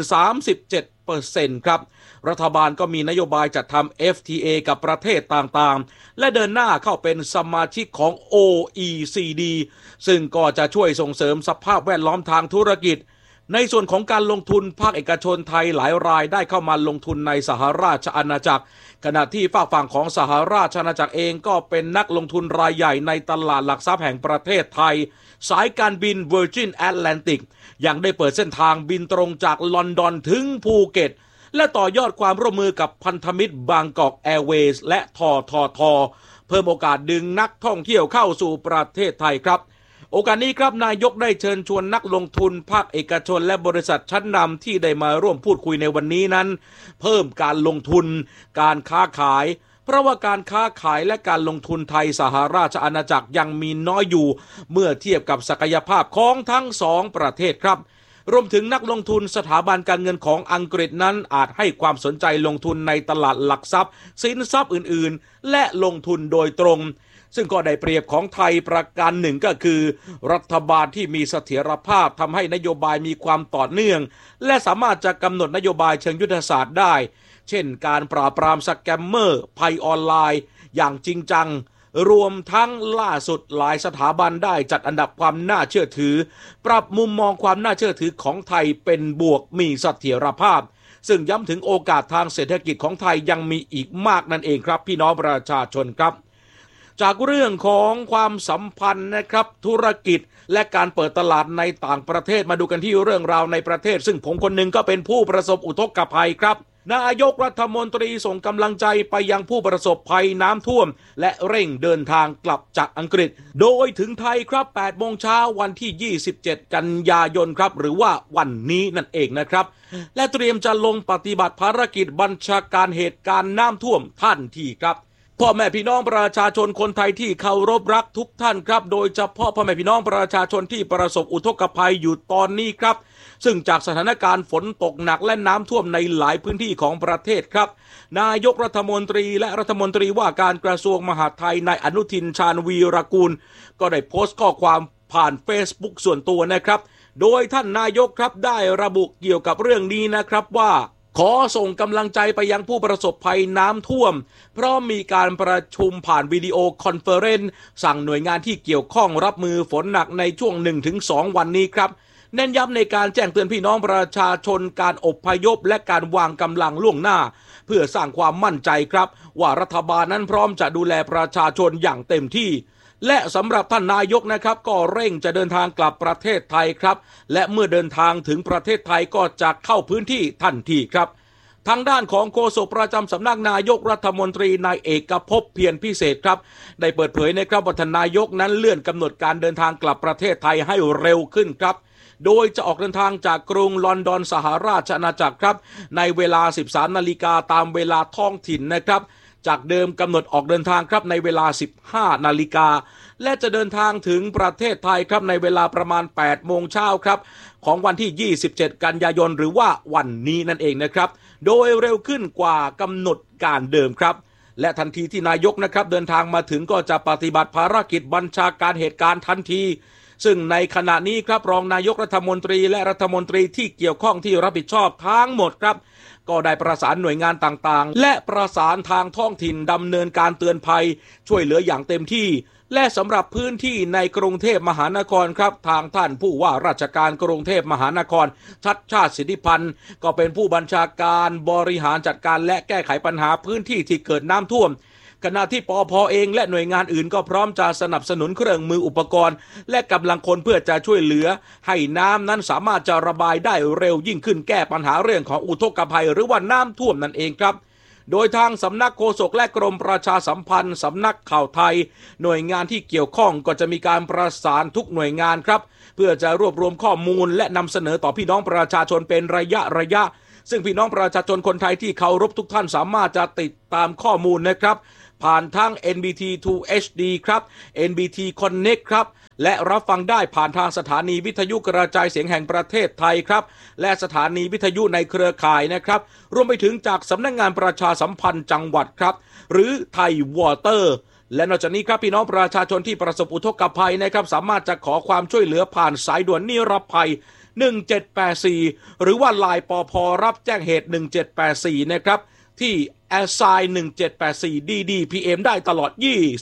37% ครับรัฐบาลก็มีนโยบายจัดทำ FTA กับประเทศต่างๆและเดินหน้าเข้าเป็นสมาชิกของ OECD ซึ่งก็จะช่วยส่งเสริมสภาพแวดล้อมทางธุรกิจในส่วนของการลงทุนภาคเอกชนไทยหลายรายได้เข้ามาลงทุนในสหราชอาณาจักรขณะที่ฝากฝั่งของสหราชอาณาจักรเองก็เป็นนักลงทุนรายใหญ่ในตลาดหลักทรัพย์แห่งประเทศไทยสายการบิน Virgin Atlantic ยังได้เปิดเส้นทางบินตรงจากลอนดอนถึงภูเก็ตและต่อยอดความร่วมมือกับพันธมิตรบางกอกแอร์เวย์และททเพิ่มโอกาสดึงนักท่องเที่ยวเข้าสู่ประเทศไทยครับโอกาสนี้ครับนายกได้เชิญชวนนักลงทุนภาคเอกชนและบริษัทชั้นนำที่ได้มาร่วมพูดคุยในวันนี้นั้นเพิ่มการลงทุนการค้าขายเพราะว่าการค้าขายและการลงทุนไทยสหราชอาณาจักรยังมีน้อยอยู่เมื่อเทียบกับศักยภาพของทั้งสองประเทศครับรวมถึงนักลงทุนสถาบันการเงินของอังกฤษนั้นอาจให้ความสนใจลงทุนในตลาดหลักทรัพย์สินทรัพย์อื่นๆและลงทุนโดยตรงซึ่งก็ได้เปรียบของไทยประการหนึ่งก็คือรัฐบาลที่มีเสถียรภาพทำให้นโยบายมีความต่อเนื่องและสามารถจะกำหนดนโยบายเชิงยุทธศาสตร์ได้เช่นการปราบปรามสแกมเมอร์ภัยออนไลน์อย่างจริงจังรวมทั้งล่าสุดหลายสถาบันได้จัดอันดับความน่าเชื่อถือปรับมุมมองความน่าเชื่อถือของไทยเป็นบวกมีเสถียรภาพซึ่งย้ำถึงโอกาสทางเศรษฐกิจของไทยยังมีอีกมากนั่นเองครับพี่น้องประชาชนครับจากเรื่องของความสัมพันธ์นะครับธุรกิจและการเปิดตลาดในต่างประเทศมาดูกันที่เรื่องราวในประเทศซึ่งผมคนหนึ่งก็เป็นผู้ประสบอุทกภัยครับนายกรัฐมนตรีส่งกำลังใจไปยังผู้ประสบภัยน้ำท่วมและเร่งเดินทางกลับจากอังกฤษโดยถึงไทยครับ 8 โมงเช้าวันที่ 27 กันยายนครับหรือว่าวันนี้นั่นเองนะครับและเตรียมจะลงปฏิบัติภารกิจบัญชาการเหตุการณ์น้ำท่วมทันทีครับพ่อแม่พี่น้องประชาชนคนไทยที่เคารพรักทุกท่านครับโดยเฉพาะพ่อแม่พี่น้องประชาชนที่ประสบอุทกภัยอยู่ตอนนี้ครับซึ่งจากสถานการณ์ฝนตกหนักและน้ำท่วมในหลายพื้นที่ของประเทศครับนายกรัฐมนตรีและรัฐมนตรีว่าการกระทรวงมหาดไทยนายอนุทินชาญวีรกูลก็ได้โพสต์ข้อความผ่าน Facebook ส่วนตัวนะครับโดยท่านนายกครับได้ระบุเกี่ยวกับเรื่องนี้นะครับว่าขอส่งกำลังใจไปยังผู้ประสบภัยน้ำท่วมเพราะมีการประชุมผ่านวิดีโอคอนเฟอเรนซ์สั่งหน่วยงานที่เกี่ยวข้องรับมือฝนหนักในช่วง 1-2 วันนี้ครับเน้นย้ำในการแจ้งเตือนพี่น้องประชาชนการอพยพและการวางกำลังล่วงหน้าเพื่อสร้างความมั่นใจครับว่ารัฐบาลนั้นพร้อมจะดูแลประชาชนอย่างเต็มที่และสำหรับท่านนายกนะครับก็เร่งจะเดินทางกลับประเทศไทยครับและเมื่อเดินทางถึงประเทศไทยก็จะเข้าพื้นที่ทันทีครับทางด้านของโฆษกประจำสำนักนายกรัฐมนตรีนายเอกภพเพียรพิเศษครับได้เปิดเผยนะครับว่าท่านนายกนั้นเลื่อนกำหนดการเดินทางกลับประเทศไทยให้เร็วขึ้นครับโดยจะออกเดินทางจากกรุงลอนดอนสหราชอาณาจักรครับในเวลา 13 นาฬิกาตามเวลาท้องถิ่นนะครับจากเดิมกำหนดออกเดินทางครับในเวลา 15 นาฬิกาและจะเดินทางถึงประเทศไทยครับในเวลาประมาณ 8 โมงเช้าครับของวันที่ 27 กันยายนหรือว่าวันนี้นั่นเองนะครับโดยเร็วขึ้นกว่ากำหนดการเดิมครับและทันทีที่นายกนะครับเดินทางมาถึงก็จะปฏิบัติภารกิจบัญชาการเหตุการณ์ทันทีซึ่งในขณะนี้ครับรองนายกรัฐมนตรีและรัฐมนตรีที่เกี่ยวข้องที่รับผิดชอบทั้งหมดครับก็ได้ประสานหน่วยงานต่างๆและประสานทางท้องถิ่นดำเนินการเตือนภัยช่วยเหลืออย่างเต็มที่และสำหรับพื้นที่ในกรุงเทพมหานครครับทางท่านผู้ว่าราชการกรุงเทพมหานครชัดชาติสิทธิพันธ์ก็เป็นผู้บัญชาการบริหารจัดการและแก้ไขปัญหาพื้นที่ที่เกิดน้ำท่วมขณะที่ปภ.เองและหน่วยงานอื่นก็พร้อมจะสนับสนุนเครื่องมืออุปกรณ์และกำลังคนเพื่อจะช่วยเหลือให้น้ำนั้นสามารถจะระบายได้เร็วยิ่งขึ้นแก้ปัญหาเรื่องของอุทกภัยหรือว่าน้ำท่วมนั่นเองครับโดยทางสำนักโฆษกและกรมประชาสัมพันธ์สำนักข่าวไทยหน่วยงานที่เกี่ยวข้องก็จะมีการประสานทุกหน่วยงานครับเพื่อจะรวบรวมข้อมูลและนำเสนอต่อพี่น้องประชาชนเป็นระยะซึ่งพี่น้องประชาชนคนไทยที่เคารพทุกท่านสามารถจะติดตามข้อมูลนะครับผ่านทาง NBT 2 HD ครับ NBT Connect ครับและรับฟังได้ผ่านทางสถานีวิทยุกระจายเสียงแห่งประเทศไทยครับและสถานีวิทยุในเครือข่ายนะครับรวมไปถึงจากสำนักงานประชาสัมพันธ์จังหวัดครับหรือไทยวอเตอร์และนอกจากนี้ครับพี่น้องประชาชนที่ประสบอุทกภัยนะครับสามารถจะขอความช่วยเหลือผ่านสายด่วนนิรภัย1784หรือว่า LINE ปภ.รับแจ้งเหตุ1784นะครับที่assign 1784 DDPM ได้ตลอด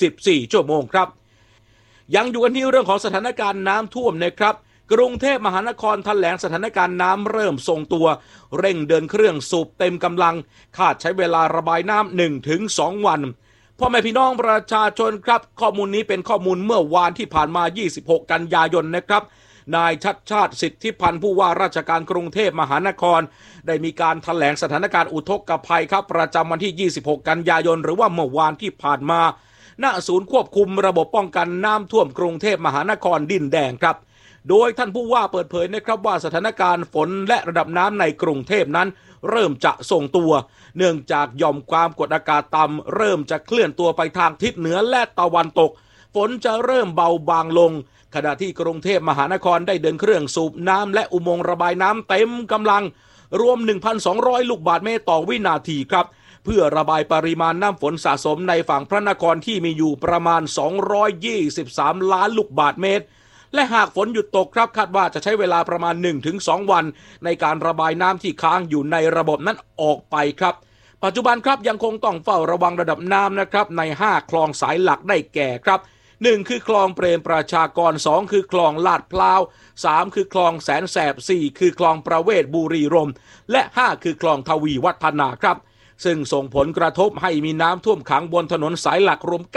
24ชั่วโมงครับยังอยู่กันที่เรื่องของสถานการณ์น้ำท่วมนะครับกรุงเทพมหานครแถลงสถานการณ์น้ำเริ่มทรงตัวเร่งเดินเครื่องสูบเต็มกำลังคาดใช้เวลาระบายน้ำ 1-2 วันพ่อแม่พี่น้องประชาชนครับข้อมูลนี้เป็นข้อมูลเมื่อวานที่ผ่านมา26กันยายนนะครับนายชัดชาติสิทธิพันธ์ผู้ว่าราชการกรุงเทพมหานครได้มีการแถลงสถานการณ์อุทกภัยครับประจำวันที่26กันยายนหรือว่าเมื่อวานที่ผ่านมาณศูนย์ควบคุมระบบป้องกันน้ำท่วมกรุงเทพมหานครดินแดงครับโดยท่านผู้ว่าเปิดเผยนะครับว่าสถานการณ์ฝนและระดับน้ำในกรุงเทพนั้นเริ่มจะทรงตัวเนื่องจากหย่อมความกดอากาศต่ำเริ่มจะเคลื่อนตัวไปทางทิศเหนือและตะวันตกฝนจะเริ่มเบาบางลงขณะที่กรุงเทพมหานครได้เดินเครื่องสูบน้ำและอุโมงค์ระบายน้ำเต็มกำลังรวม 1,200 ลูกบาศก์เมตรต่อวินาทีครับเพื่อระบายปริมาณน้ำฝนสะสมในฝั่งพระนครที่มีอยู่ประมาณ223ล้านลูกบาศก์เมตรและหากฝนหยุดตกครับคาดว่าจะใช้เวลาประมาณ 1-2 วันในการระบายน้ำที่ค้างอยู่ในระบบนั้นออกไปครับปัจจุบันครับยังคงต้องเฝ้าระวังระดับน้ำนะครับใน5คลองสายหลักได้แก่ครับ1คือคลองเปรมประชากร2คือคลองลาดพร้าว3คือคลองแสนแสบ4คือคลองประเวศบุรีรมย์และ5คือคลองทวีวัฒนาครับซึ่งส่งผลกระทบให้มีน้ำท่วมขังบนถนนสายหลักรวม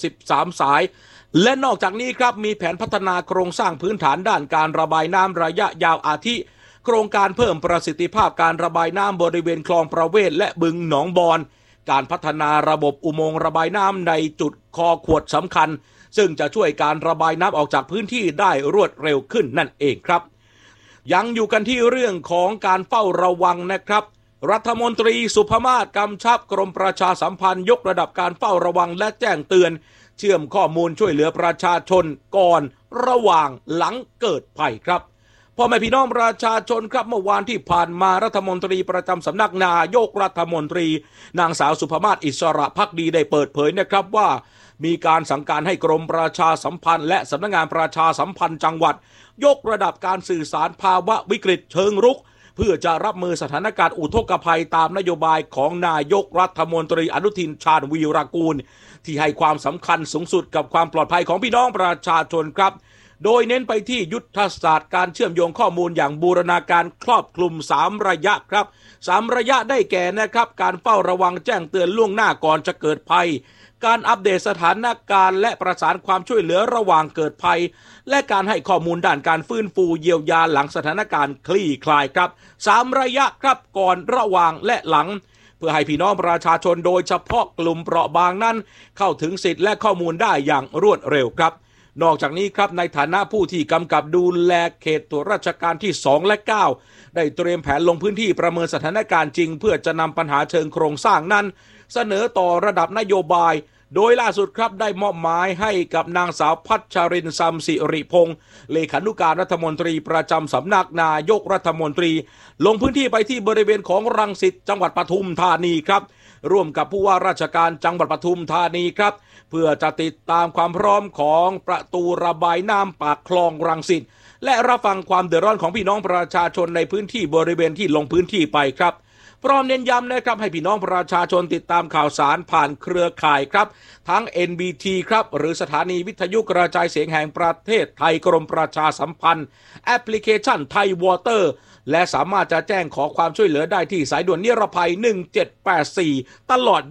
93สายและนอกจากนี้ครับมีแผนพัฒนาโครงสร้างพื้นฐานด้านการระบายน้ำระยะยาวอาทิโครงการเพิ่มประสิทธิภาพการระบายน้ำบริเวณคลองประเวศและบึงหนองบอนการพัฒนาระบบอุโมงค์ระบายน้ำในจุดคอขวดสำคัญซึ่งจะช่วยการระบายน้ำออกจากพื้นที่ได้รวดเร็วขึ้นนั่นเองครับยังอยู่กันที่เรื่องของการเฝ้าระวังนะครับรัฐมนตรีสุภมาศกำชับกรมประชาสัมพันธ์ยกระดับการเฝ้าระวังและแจ้งเตือนเชื่อมข้อมูลช่วยเหลือประชาชนก่อนระหว่างหลังเกิดภัยครับพ่อแม่พี่น้องประชาชนครับเมื่อวานที่ผ่านมารัฐมนตรีประจำสำนักนายกรัฐมนตรีนางสาวสุภมาศอิสระภักดีได้เปิดเผยนะครับว่ามีการสั่งการให้กรมประชาสัมพันธ์และสำนักงานประชาสัมพันธ์จังหวัดยกระดับการสื่อสารภาวะวิกฤตเชิงรุกเพื่อจะรับมือสถานการณ์อุทกภัยตามนโยบายของนายกรัฐมนตรีอนุทินชาญวีรกูลที่ให้ความสำคัญสูงสุดกับความปลอดภัยของพี่น้องประชาชนครับโดยเน้นไปที่ยุทธศาสตร์การเชื่อมโยงข้อมูลอย่างบูรณาการครอบคลุม3ระยะครับ3ระยะได้แก่นะครับการเฝ้าระวังแจ้งเตือนล่วงหน้าก่อนจะเกิดภัยการอัปเดตสถานการณ์และประสานความช่วยเหลือระหว่างเกิดภัยและการให้ข้อมูลด้านการฟื้นฟูเยียวยาหลังสถานการณ์คลี่คลายครับ3ระยะครับก่อนระหว่างและหลังเพื่อให้พี่น้องประชาชนโดยเฉพาะกลุ่มเปราะบางนั้นเข้าถึงสิทธิและข้อมูลได้อย่างรวดเร็วครับนอกจากนี้ครับในฐานะผู้ที่กำกับดูแลเขตตรวจราชการที่2และ9ได้เตรียมแผนลงพื้นที่ประเมินสถานการณ์จริงเพื่อจะนำปัญหาเชิงโครงสร้างนั้นเสนอต่อระดับนโยบายโดยล่าสุดครับได้มอบหมายให้กับนางสาวพัชรินทร์ ซัมสิริพงศ์เลขานุการรัฐมนตรีประจำสำนักนายกรัฐมนตรีลงพื้นที่ไปที่บริเวณของรังสิตจังหวัดปทุมธานีครับร่วมกับผู้ว่าราชการจังหวัดปทุมธานีครับเพื่อจะติดตามความพร้อมของประตูระบายน้ำปากคลองรังสิตและรับฟังความเดือดร้อนของพี่น้องประชาชนในพื้นที่บริเวณที่ลงพื้นที่ไปครับพร้อมเน้นย้ำนะครับให้พี่น้องประชาชนติดตามข่าวสารผ่านเครือข่ายครับทั้ง NBT ครับหรือสถานีวิทยุกระจายเสียงแห่งประเทศไทยกรมประชาสัมพันธ์แอปพลิเคชันไทยวอเตอร์และสามารถจะแจ้งขอความช่วยเหลือได้ที่สายด่วนนิรภัย1784ตลอด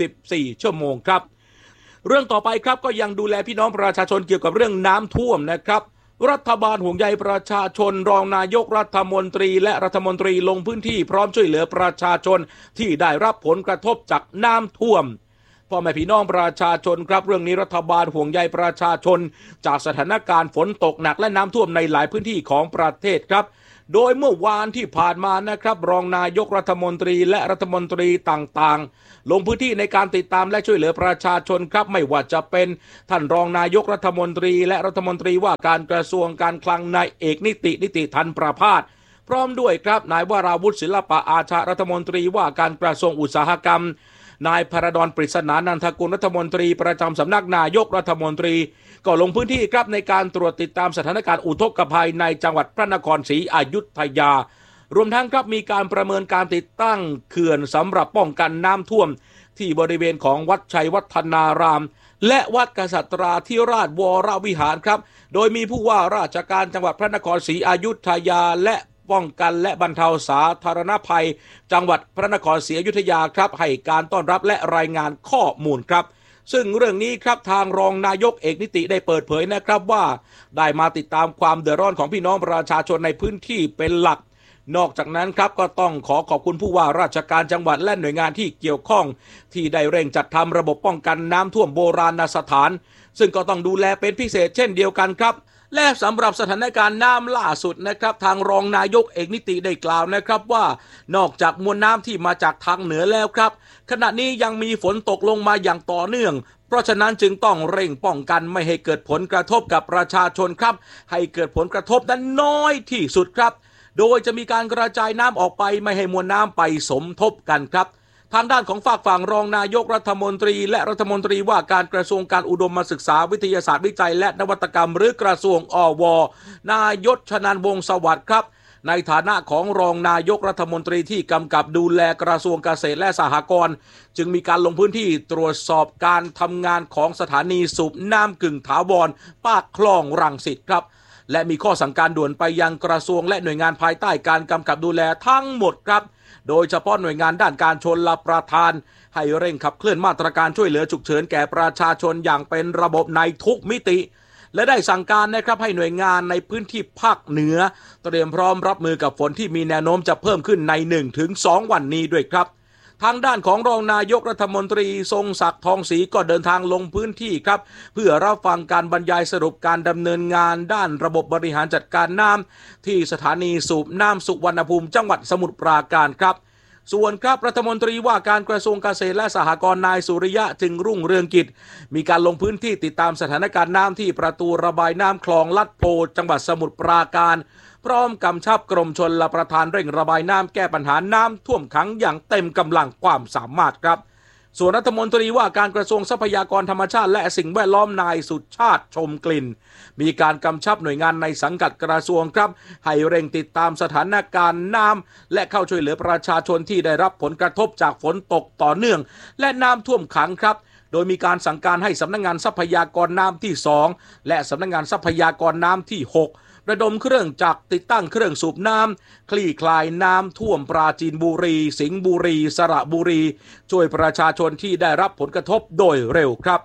24ชั่วโมงครับเรื่องต่อไปครับก็ยังดูแลพี่น้องประชาชนเกี่ยวกับเรื่องน้ำท่วมนะครับรัฐบาลห่วงใยประชาชนรองนายกรัฐมนตรีและรัฐมนตรีลงพื้นที่พร้อมช่วยเหลือประชาชนที่ได้รับผลกระทบจากน้ำท่วมพ่อแม่พี่น้องประชาชนครับเรื่องนี้รัฐบาลห่วงใยประชาชนจากสถานการณ์ฝนตกหนักและน้ำท่วมในหลายพื้นที่ของประเทศครับโดยเมื่อวานที่ผ่านมานะครับรองนายกรัฐมนตรีและรัฐมนตรีต่างๆลงพื้นที่ในการติดตามและช่วยเหลือประชาชนครับไม่ว่าจะเป็นท่านรองนายกรัฐมนตรีและรัฐมนตรีว่าการกระทรวงการคลังนายเอกนิติธันประภาสพร้อมด้วยครับนายวราวุฒิศิลปะอาชารัฐมนตรีว่าการกระทรวงอุตสาหกรรมนายพระดลปริศนานันทกุลรัฐมนตรีประจำสำนักนายกรัฐมนตรีก็ลงพื้นที่ครับในการตรวจติดตามสถานการณ์อุทกภัยในจังหวัดพระนครศรีอยุธยารวมทั้งครับมีการประเมินการติดตั้งเขื่อนสำหรับป้องกันน้ำท่วมที่บริเวณของวัดชัยวัฒนารามและวัดกษัตราธิราชวรวิหารครับโดยมีผู้ว่าราชการจังหวัดพระนครศรีอยุธยาและป้องกันและบรรเทาสาธารณภัยจังหวัดพระนครศรีอยุธยาครับให้การต้อนรับและรายงานข้อมูลครับซึ่งเรื่องนี้ครับทางรองนายกเอกนิติได้เปิดเผยนะครับว่าได้มาติดตามความเดือดร้อนของพี่น้องประชาชนในพื้นที่เป็นหลักนอกจากนั้นครับก็ต้องขอบคุณผู้ว่าราชการจังหวัดและหน่วยงานที่เกี่ยวข้องที่ได้เร่งจัดทำระบบป้องกันน้ำท่วมโบราณสถานซึ่งก็ต้องดูแลเป็นพิเศษเช่นเดียวกันครับและสำหรับสถานการณ์น้ำล่าสุดนะครับทางรองนายกเอกนิติได้กล่าวนะครับว่านอกจากมวลน้ำที่มาจากทางเหนือแล้วครับขณะนี้ยังมีฝนตกลงมาอย่างต่อเนื่องเพราะฉะนั้นจึงต้องเร่งป้องกันไม่ให้เกิดผลกระทบกับประชาชนครับให้เกิดผลกระทบนั้นน้อยที่สุดครับโดยจะมีการกระจายน้ำออกไปไม่ให้มวลน้ำไปสมทบกันครับทางด้านของฝากฝั่งรองนายกรัฐมนตรีและรัฐมนตรีว่าการกระทรวงการอุดมศึกษาวิทยาศาสตร์วิจัยและนวัตกรรมหรือกระทรวงอวนายชนันท์ วงศ์สวัสดิ์ครับในฐานะของรองนายกรัฐมนตรีที่กำกับดูแลกระทรวงเกษตรและสหกรณ์จึงมีการลงพื้นที่ตรวจสอบการทำงานของสถานีสูบน้ำกึ่งถาวรปากคลองรังสิตครับและมีข้อสั่งการด่วนไปยังกระทรวงและหน่วยงานภายใต้การกำกับดูแลทั้งหมดครับโดยเฉพาะหน่วยงานด้านการชลประทานให้เร่งขับเคลื่อนมาตรการช่วยเหลือฉุกเฉินแก่ประชาชนอย่างเป็นระบบในทุกมิติและได้สั่งการนะครับให้หน่วยงานในพื้นที่ภาคเหนือเตรียมพร้อมรับมือกับฝนที่มีแนวโน้มจะเพิ่มขึ้นใน 1-2 วันนี้ด้วยครับทางด้านของรองนายกรัฐมนตรีทรงศักดิ์ทองศรีก็เดินทางลงพื้นที่ครับเพื่อรับฟังการบรรยายสรุปการดำเนินงานด้านระบบบริหารจัดการน้ำที่สถานีสูบน้ำสุวรรณภูมิจังหวัดสมุทรปราการครับส่วนครับรัฐมนตรีว่าการกระทรวงเกษตรและสหกรณ์นายสุริยะจึงรุ่งเรืองกิจมีการลงพื้นที่ติดตามสถานการณ์น้ำที่ประตูระบายน้ำคลองลัดโพจังหวัดสมุทรปราการพร้อมกำชับกรมชลประทานเร่งระบายน้ำแก้ปัญหาน้ำท่วมขังอย่างเต็มกำลังความสามารถครับส่วนรัฐมนตรีว่าการกระทรวงทรัพยากรธรรมชาติและสิ่งแวดล้อมนายสุชาติชมกลิ่นมีการกำชับหน่วยงานในสังกัดกระทรวงครับให้เร่งติดตามสถานการณ์น้ำและเข้าช่วยเหลือประชาชนที่ได้รับผลกระทบจากฝนตกต่อเนื่องและน้ำท่วมขังครับโดยมีการสั่งการให้สำนักงานทรัพยากรน้ำที่2และสำนักงานทรัพยากรน้ำที่6ระดมเครื่องจักรติดตั้งเครื่องสูบน้ำคลี่คลายน้ำท่วมปราจีนบุรีสิงห์บุรีสระบุรีช่วยประชาชนที่ได้รับผลกระทบโดยเร็วครับ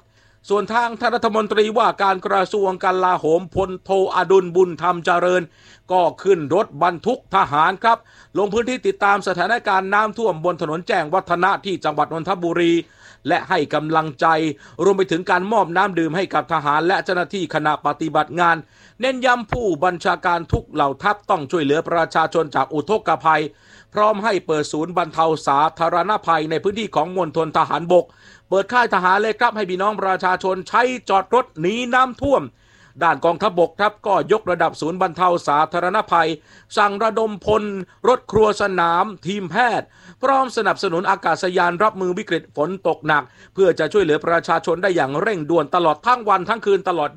ส่วนทางท่านรัฐมนตรีว่าการกระทรวงกลาโหมพลโทอดุลบุญธรรมเจริญก็ขึ้นรถบรรทุกทหารครับลงพื้นที่ติดตามสถานการณ์น้ำท่วมบนถนนแจ้งวัฒนะที่จังหวัดนนทบุรีและให้กำลังใจรวมไปถึงการมอบน้ำดื่มให้กับทหารและเจ้าหน้าที่ขณะปฏิบัติงานเน้นย้ำผู้บัญชาการทุกเหล่าทัพต้องช่วยเหลือประชาชนจากอุทกภัยพร้อมให้เปิดศูนย์บรรเทาสาธารณภัยในพื้นที่ของมณฑลทหารบกเปิดค่ายทหารเลยครับให้พี่น้องประชาชนใช้จอดรถหนีน้ำท่วมด้านกองทัพบกครับก็ยกระดับศูนย์บรรเทาสาธารณภัยสั่งระดมพลรถครัวสนามทีมแพทย์พร้อมสนับสนุนอากาศยานรับมือวิกฤตฝนตกหนักเพื่อจะช่วยเหลือประชาชนได้อย่างเร่งด่วนตลอดทั้งวันทั้งคืนตลอด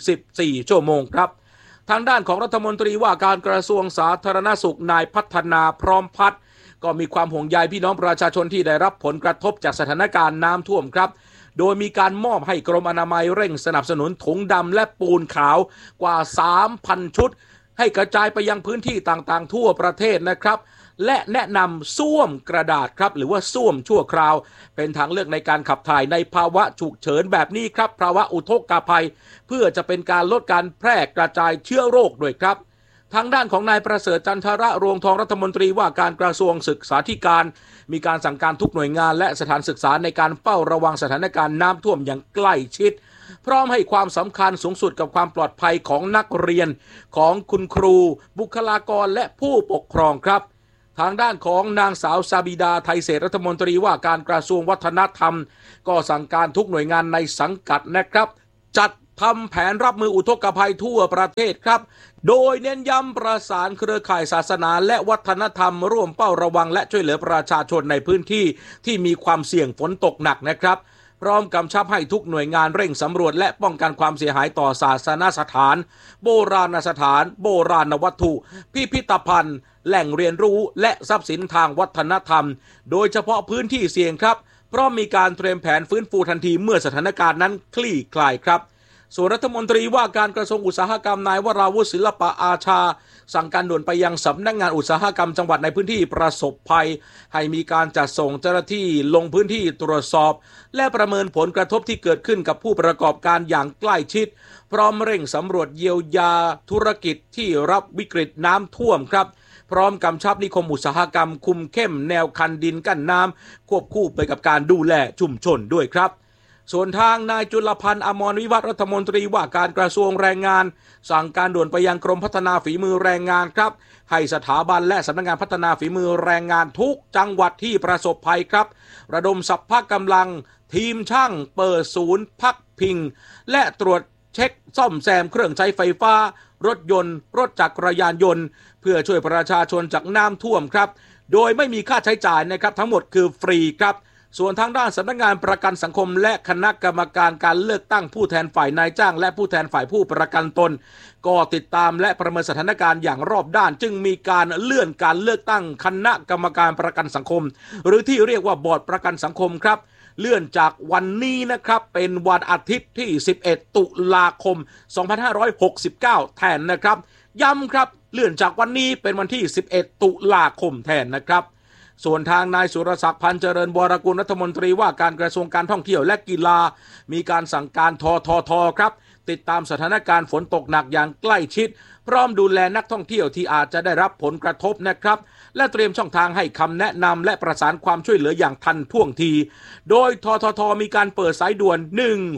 24ชั่วโมงครับทางด้านของรัฐมนตรีว่าการกระทรวงสาธารณสุขนายพัฒนาพร้อมพัฒน์ก็มีความห่วงใยพี่น้องประชาชนที่ได้รับผลกระทบจากสถานการณ์น้ำท่วมครับโดยมีการมอบให้กรมอนามัยเร่งสนับสนุนถุงดำและปูนขาวกว่า 3,000 ชุดให้กระจายไปยังพื้นที่ต่างๆทั่วประเทศนะครับและแนะนำส้วมกระดาษครับหรือว่าส้วมชั่วคราวเป็นทางเลือกในการขับถ่ายในภาวะฉุกเฉินแบบนี้ครับภาวะอุทกภัยเพื่อจะเป็นการลดการแพร่กระจายเชื้อโรคด้วยครับทางด้านของนายประเสริฐจันทระรวงทองรัฐมนตรีว่าการกระทรวงศึกษาธิการมีการสั่งการทุกหน่วยงานและสถานศึกษาในการเฝ้าระวังสถานการณ์น้ำท่วมอย่างใกล้ชิดพร้อมให้ความสำคัญสูงสุดกับความปลอดภัยของนักเรียนของคุณครูบุคลากรและผู้ปกครองครับทางด้านของนางสาวซาบิดาไทยเศรษฐรัฐมนตรีว่าการกระทรวงวัฒนธรรมก็สั่งการทุกหน่วยงานในสังกัดนะครับจัดทำแผนรับมืออุทกภัยทั่วประเทศครับโดยเน้นย้ำประสานเครือข่ายศาสนาและวัฒนธรรมร่วมเฝ้าระวังและช่วยเหลือประชาชนในพื้นที่ที่มีความเสี่ยงฝนตกหนักนะครับพร้อมกำชับให้ทุกหน่วยงานเร่งสำรวจและป้องกันความเสียหายต่อศาสนสถานโบราณสถานโบราณวัตถุพิพิธภัณฑ์แหล่งเรียนรู้และทรัพย์สินทางวัฒนธรรมโดยเฉพาะพื้นที่เสี่ยงครับเพราะมีการเตรียมแผนฟื้นฟูทันทีเมื่อสถานการณ์นั้นคลี่คลายครับส่วนรัฐมนตรีว่าการกระทรวงอุตสาหกรรมนายวราวุฒิศิลปะอาชาสั่งการด่วนไปยังสำนักงานอุตสาหกรรมจังหวัดในพื้นที่ประสบภัยให้มีการจัดส่งเจ้าหน้าที่ลงพื้นที่ตรวจสอบและประเมินผลกระทบที่เกิดขึ้นกับผู้ประกอบการอย่างใกล้ชิดพร้อมเร่งสำรวจเยียวยาธุรกิจที่รับวิกฤตน้ำท่วมครับพร้อมกำชับนิคมอุตสาหกรรมคุมเข้มแนวคันดินกั้นน้ำควบคู่ไปกับการดูแลชุมชนด้วยครับส่วนทางนายจุลพันธ์อมรวิวัฒน์รัฐมนตรีว่าการกระทรวงแรงงานสั่งการด่วนไปยังกรมพัฒนาฝีมือแรงงานครับให้สถาบันและสำนักงานพัฒนาฝีมือแรงงานทุกจังหวัดที่ประสบภัยครับระดมสรรพกำลังทีมช่างเปิดศูนย์พักพิงและตรวจเช็คซ่อมแซมเครื่องใช้ไฟฟ้ารถยนต์รถจักรยานยนต์เพื่อช่วยประชาชนจากน้ำท่วมครับโดยไม่มีค่าใช้จ่ายนะครับทั้งหมดคือฟรีครับส่วนทางด้านสำนักงานประกันสังคมและคณะกรรมการการเลือกตั้งผู้แทนฝ่ายนายจ้างและผู้แทนฝ่ายผู้ประกันตนก็ติดตามและประเมินสถานการณ์อย่างรอบด้านจึงมีการเลื่อนการเลือกตั้งคณะกรรมการประกันสังคมหรือที่เรียกว่าบอร์ดประกันสังคมครับเลื่อนจากวันนี้นะครับเป็นวันอาทิตย์ที่11ตุลาคม2569แทนนะครับย้ำครับเลื่อนจากวันนี้เป็นวันที่11ตุลาคมแทนนะครับส่วนทางนายสุรศักดิ์พันธ์เจริญวรกุลรัฐมนตรีว่าการกระทรวงการท่องเที่ยวและกีฬามีการสั่งการททครับติดตามสถานการณ์ฝนตกหนักอย่างใกล้ชิดพร้อมดูแลนักท่องเที่ยวที่อาจจะได้รับผลกระทบนะครับและเตรียมช่องทางให้คำแนะนำและประสานความช่วยเหลืออย่างทันท่วงทีโดยททมีการเปิดสายด่วน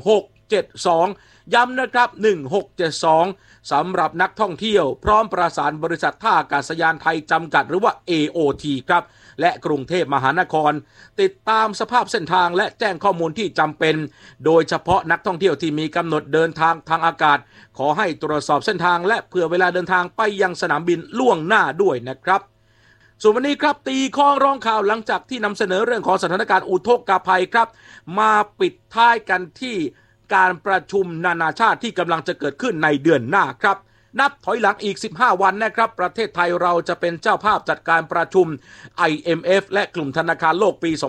1672ย้ำนะครับ1672สำหรับนักท่องเที่ยวพร้อมประสานบริษัทท่าอากาศยานไทยจำกัดหรือว่า AOT ครับและกรุงเทพมหานครติดตามสภาพเส้นทางและแจ้งข้อมูลที่จำเป็นโดยเฉพาะนักท่องเที่ยวที่มีกำหนดเดินทางทางอากาศขอให้ตรวจสอบเส้นทางและเผื่อเวลาเดินทางไปยังสนามบินล่วงหน้าด้วยนะครับส่วนวันนี้ครับตีข้อร้องข่าวหลังจากที่นำเสนอเรื่องของสถานการณ์อุทกภัยครับมาปิดท้ายกันที่การประชุมนานาชาติที่กำลังจะเกิดขึ้นในเดือนหน้าครับนับถอยหลังอีก15วันนะครับประเทศไทยเราจะเป็นเจ้าภาพจัดการประชุม IMF และกลุ่มธนาคารโลกปี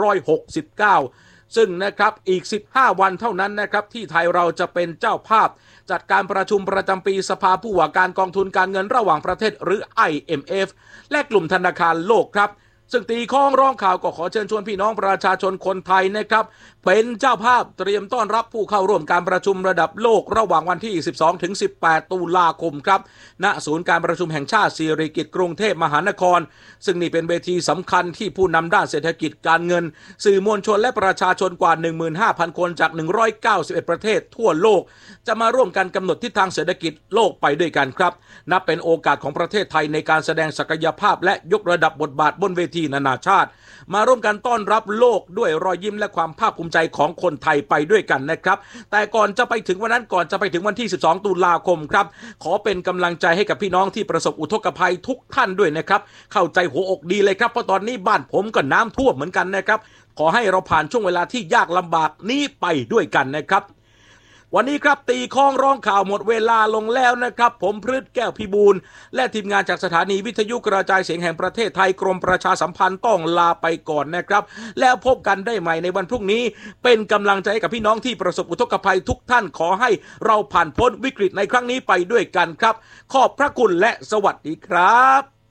2569ซึ่งนะครับอีก15วันเท่านั้นนะครับที่ไทยเราจะเป็นเจ้าภาพจัดการประชุมประจำปีสภาผู้ว่าการกองทุนการเงินระหว่างประเทศหรือ IMF และกลุ่มธนาคารโลกครับซึ่งตีข้องร้องข่าวก็ขอเชิญชวนพี่น้องประชาชนคนไทยนะครับเป็นเจ้าภาพเตรียมต้อนรับผู้เข้าร่วมการประชุมระดับโลกระหว่างวันที่ 12 ถึง 18 ตุลาคมครับณศูนย์การประชุมแห่งชาติสิริกิติ์กรุงเทพมหานครซึ่งนี่เป็นเวทีสำคัญที่ผู้นำด้านเศรษฐกิจการเงินสื่อมวลชนและประชาชนกว่า 15,000 คนจาก 191 ประเทศทั่วโลกจะมาร่วมกันกำหนดทิศทางเศรษฐกิจโลกไปด้วยกันครับนับเป็นโอกาสของประเทศไทยในการแสดงศักยภาพและยกระดับบทบาทบนเวทีนานาชาติมาร่วมกันต้อนรับโลกด้วยรอยยิ้มและความภาคภูมิใจของคนไทยไปด้วยกันนะครับแต่ก่อนจะไปถึงวันนั้นก่อนจะไปถึงวันที่ 12 ตุลาคมครับขอเป็นกำลังใจให้กับพี่น้องที่ประสบอุทกภัยทุกท่านด้วยนะครับเข้าใจหัวอกดีเลยครับเพราะตอนนี้บ้านผมก็น้ำท่วมเหมือนกันนะครับขอให้เราผ่านช่วงเวลาที่ยากลำบากนี้ไปด้วยกันนะครับวันนี้ครับตีข้องร้องข่าวหมดเวลาลงแล้วนะครับผมพฤทธิ์แก้วพิบูลและทีมงานจากสถานีวิทยุกระจายเสียงแห่งประเทศไทยกรมประชาสัมพันธ์ต้องลาไปก่อนนะครับแล้วพบกันได้ใหม่ในวันพรุ่งนี้เป็นกำลังใจกับพี่น้องที่ประสบอุทกภัยทุกท่านขอให้เราผ่านพ้นวิกฤตในครั้งนี้ไปด้วยกันครับขอบพระคุณและสวัสดีครับ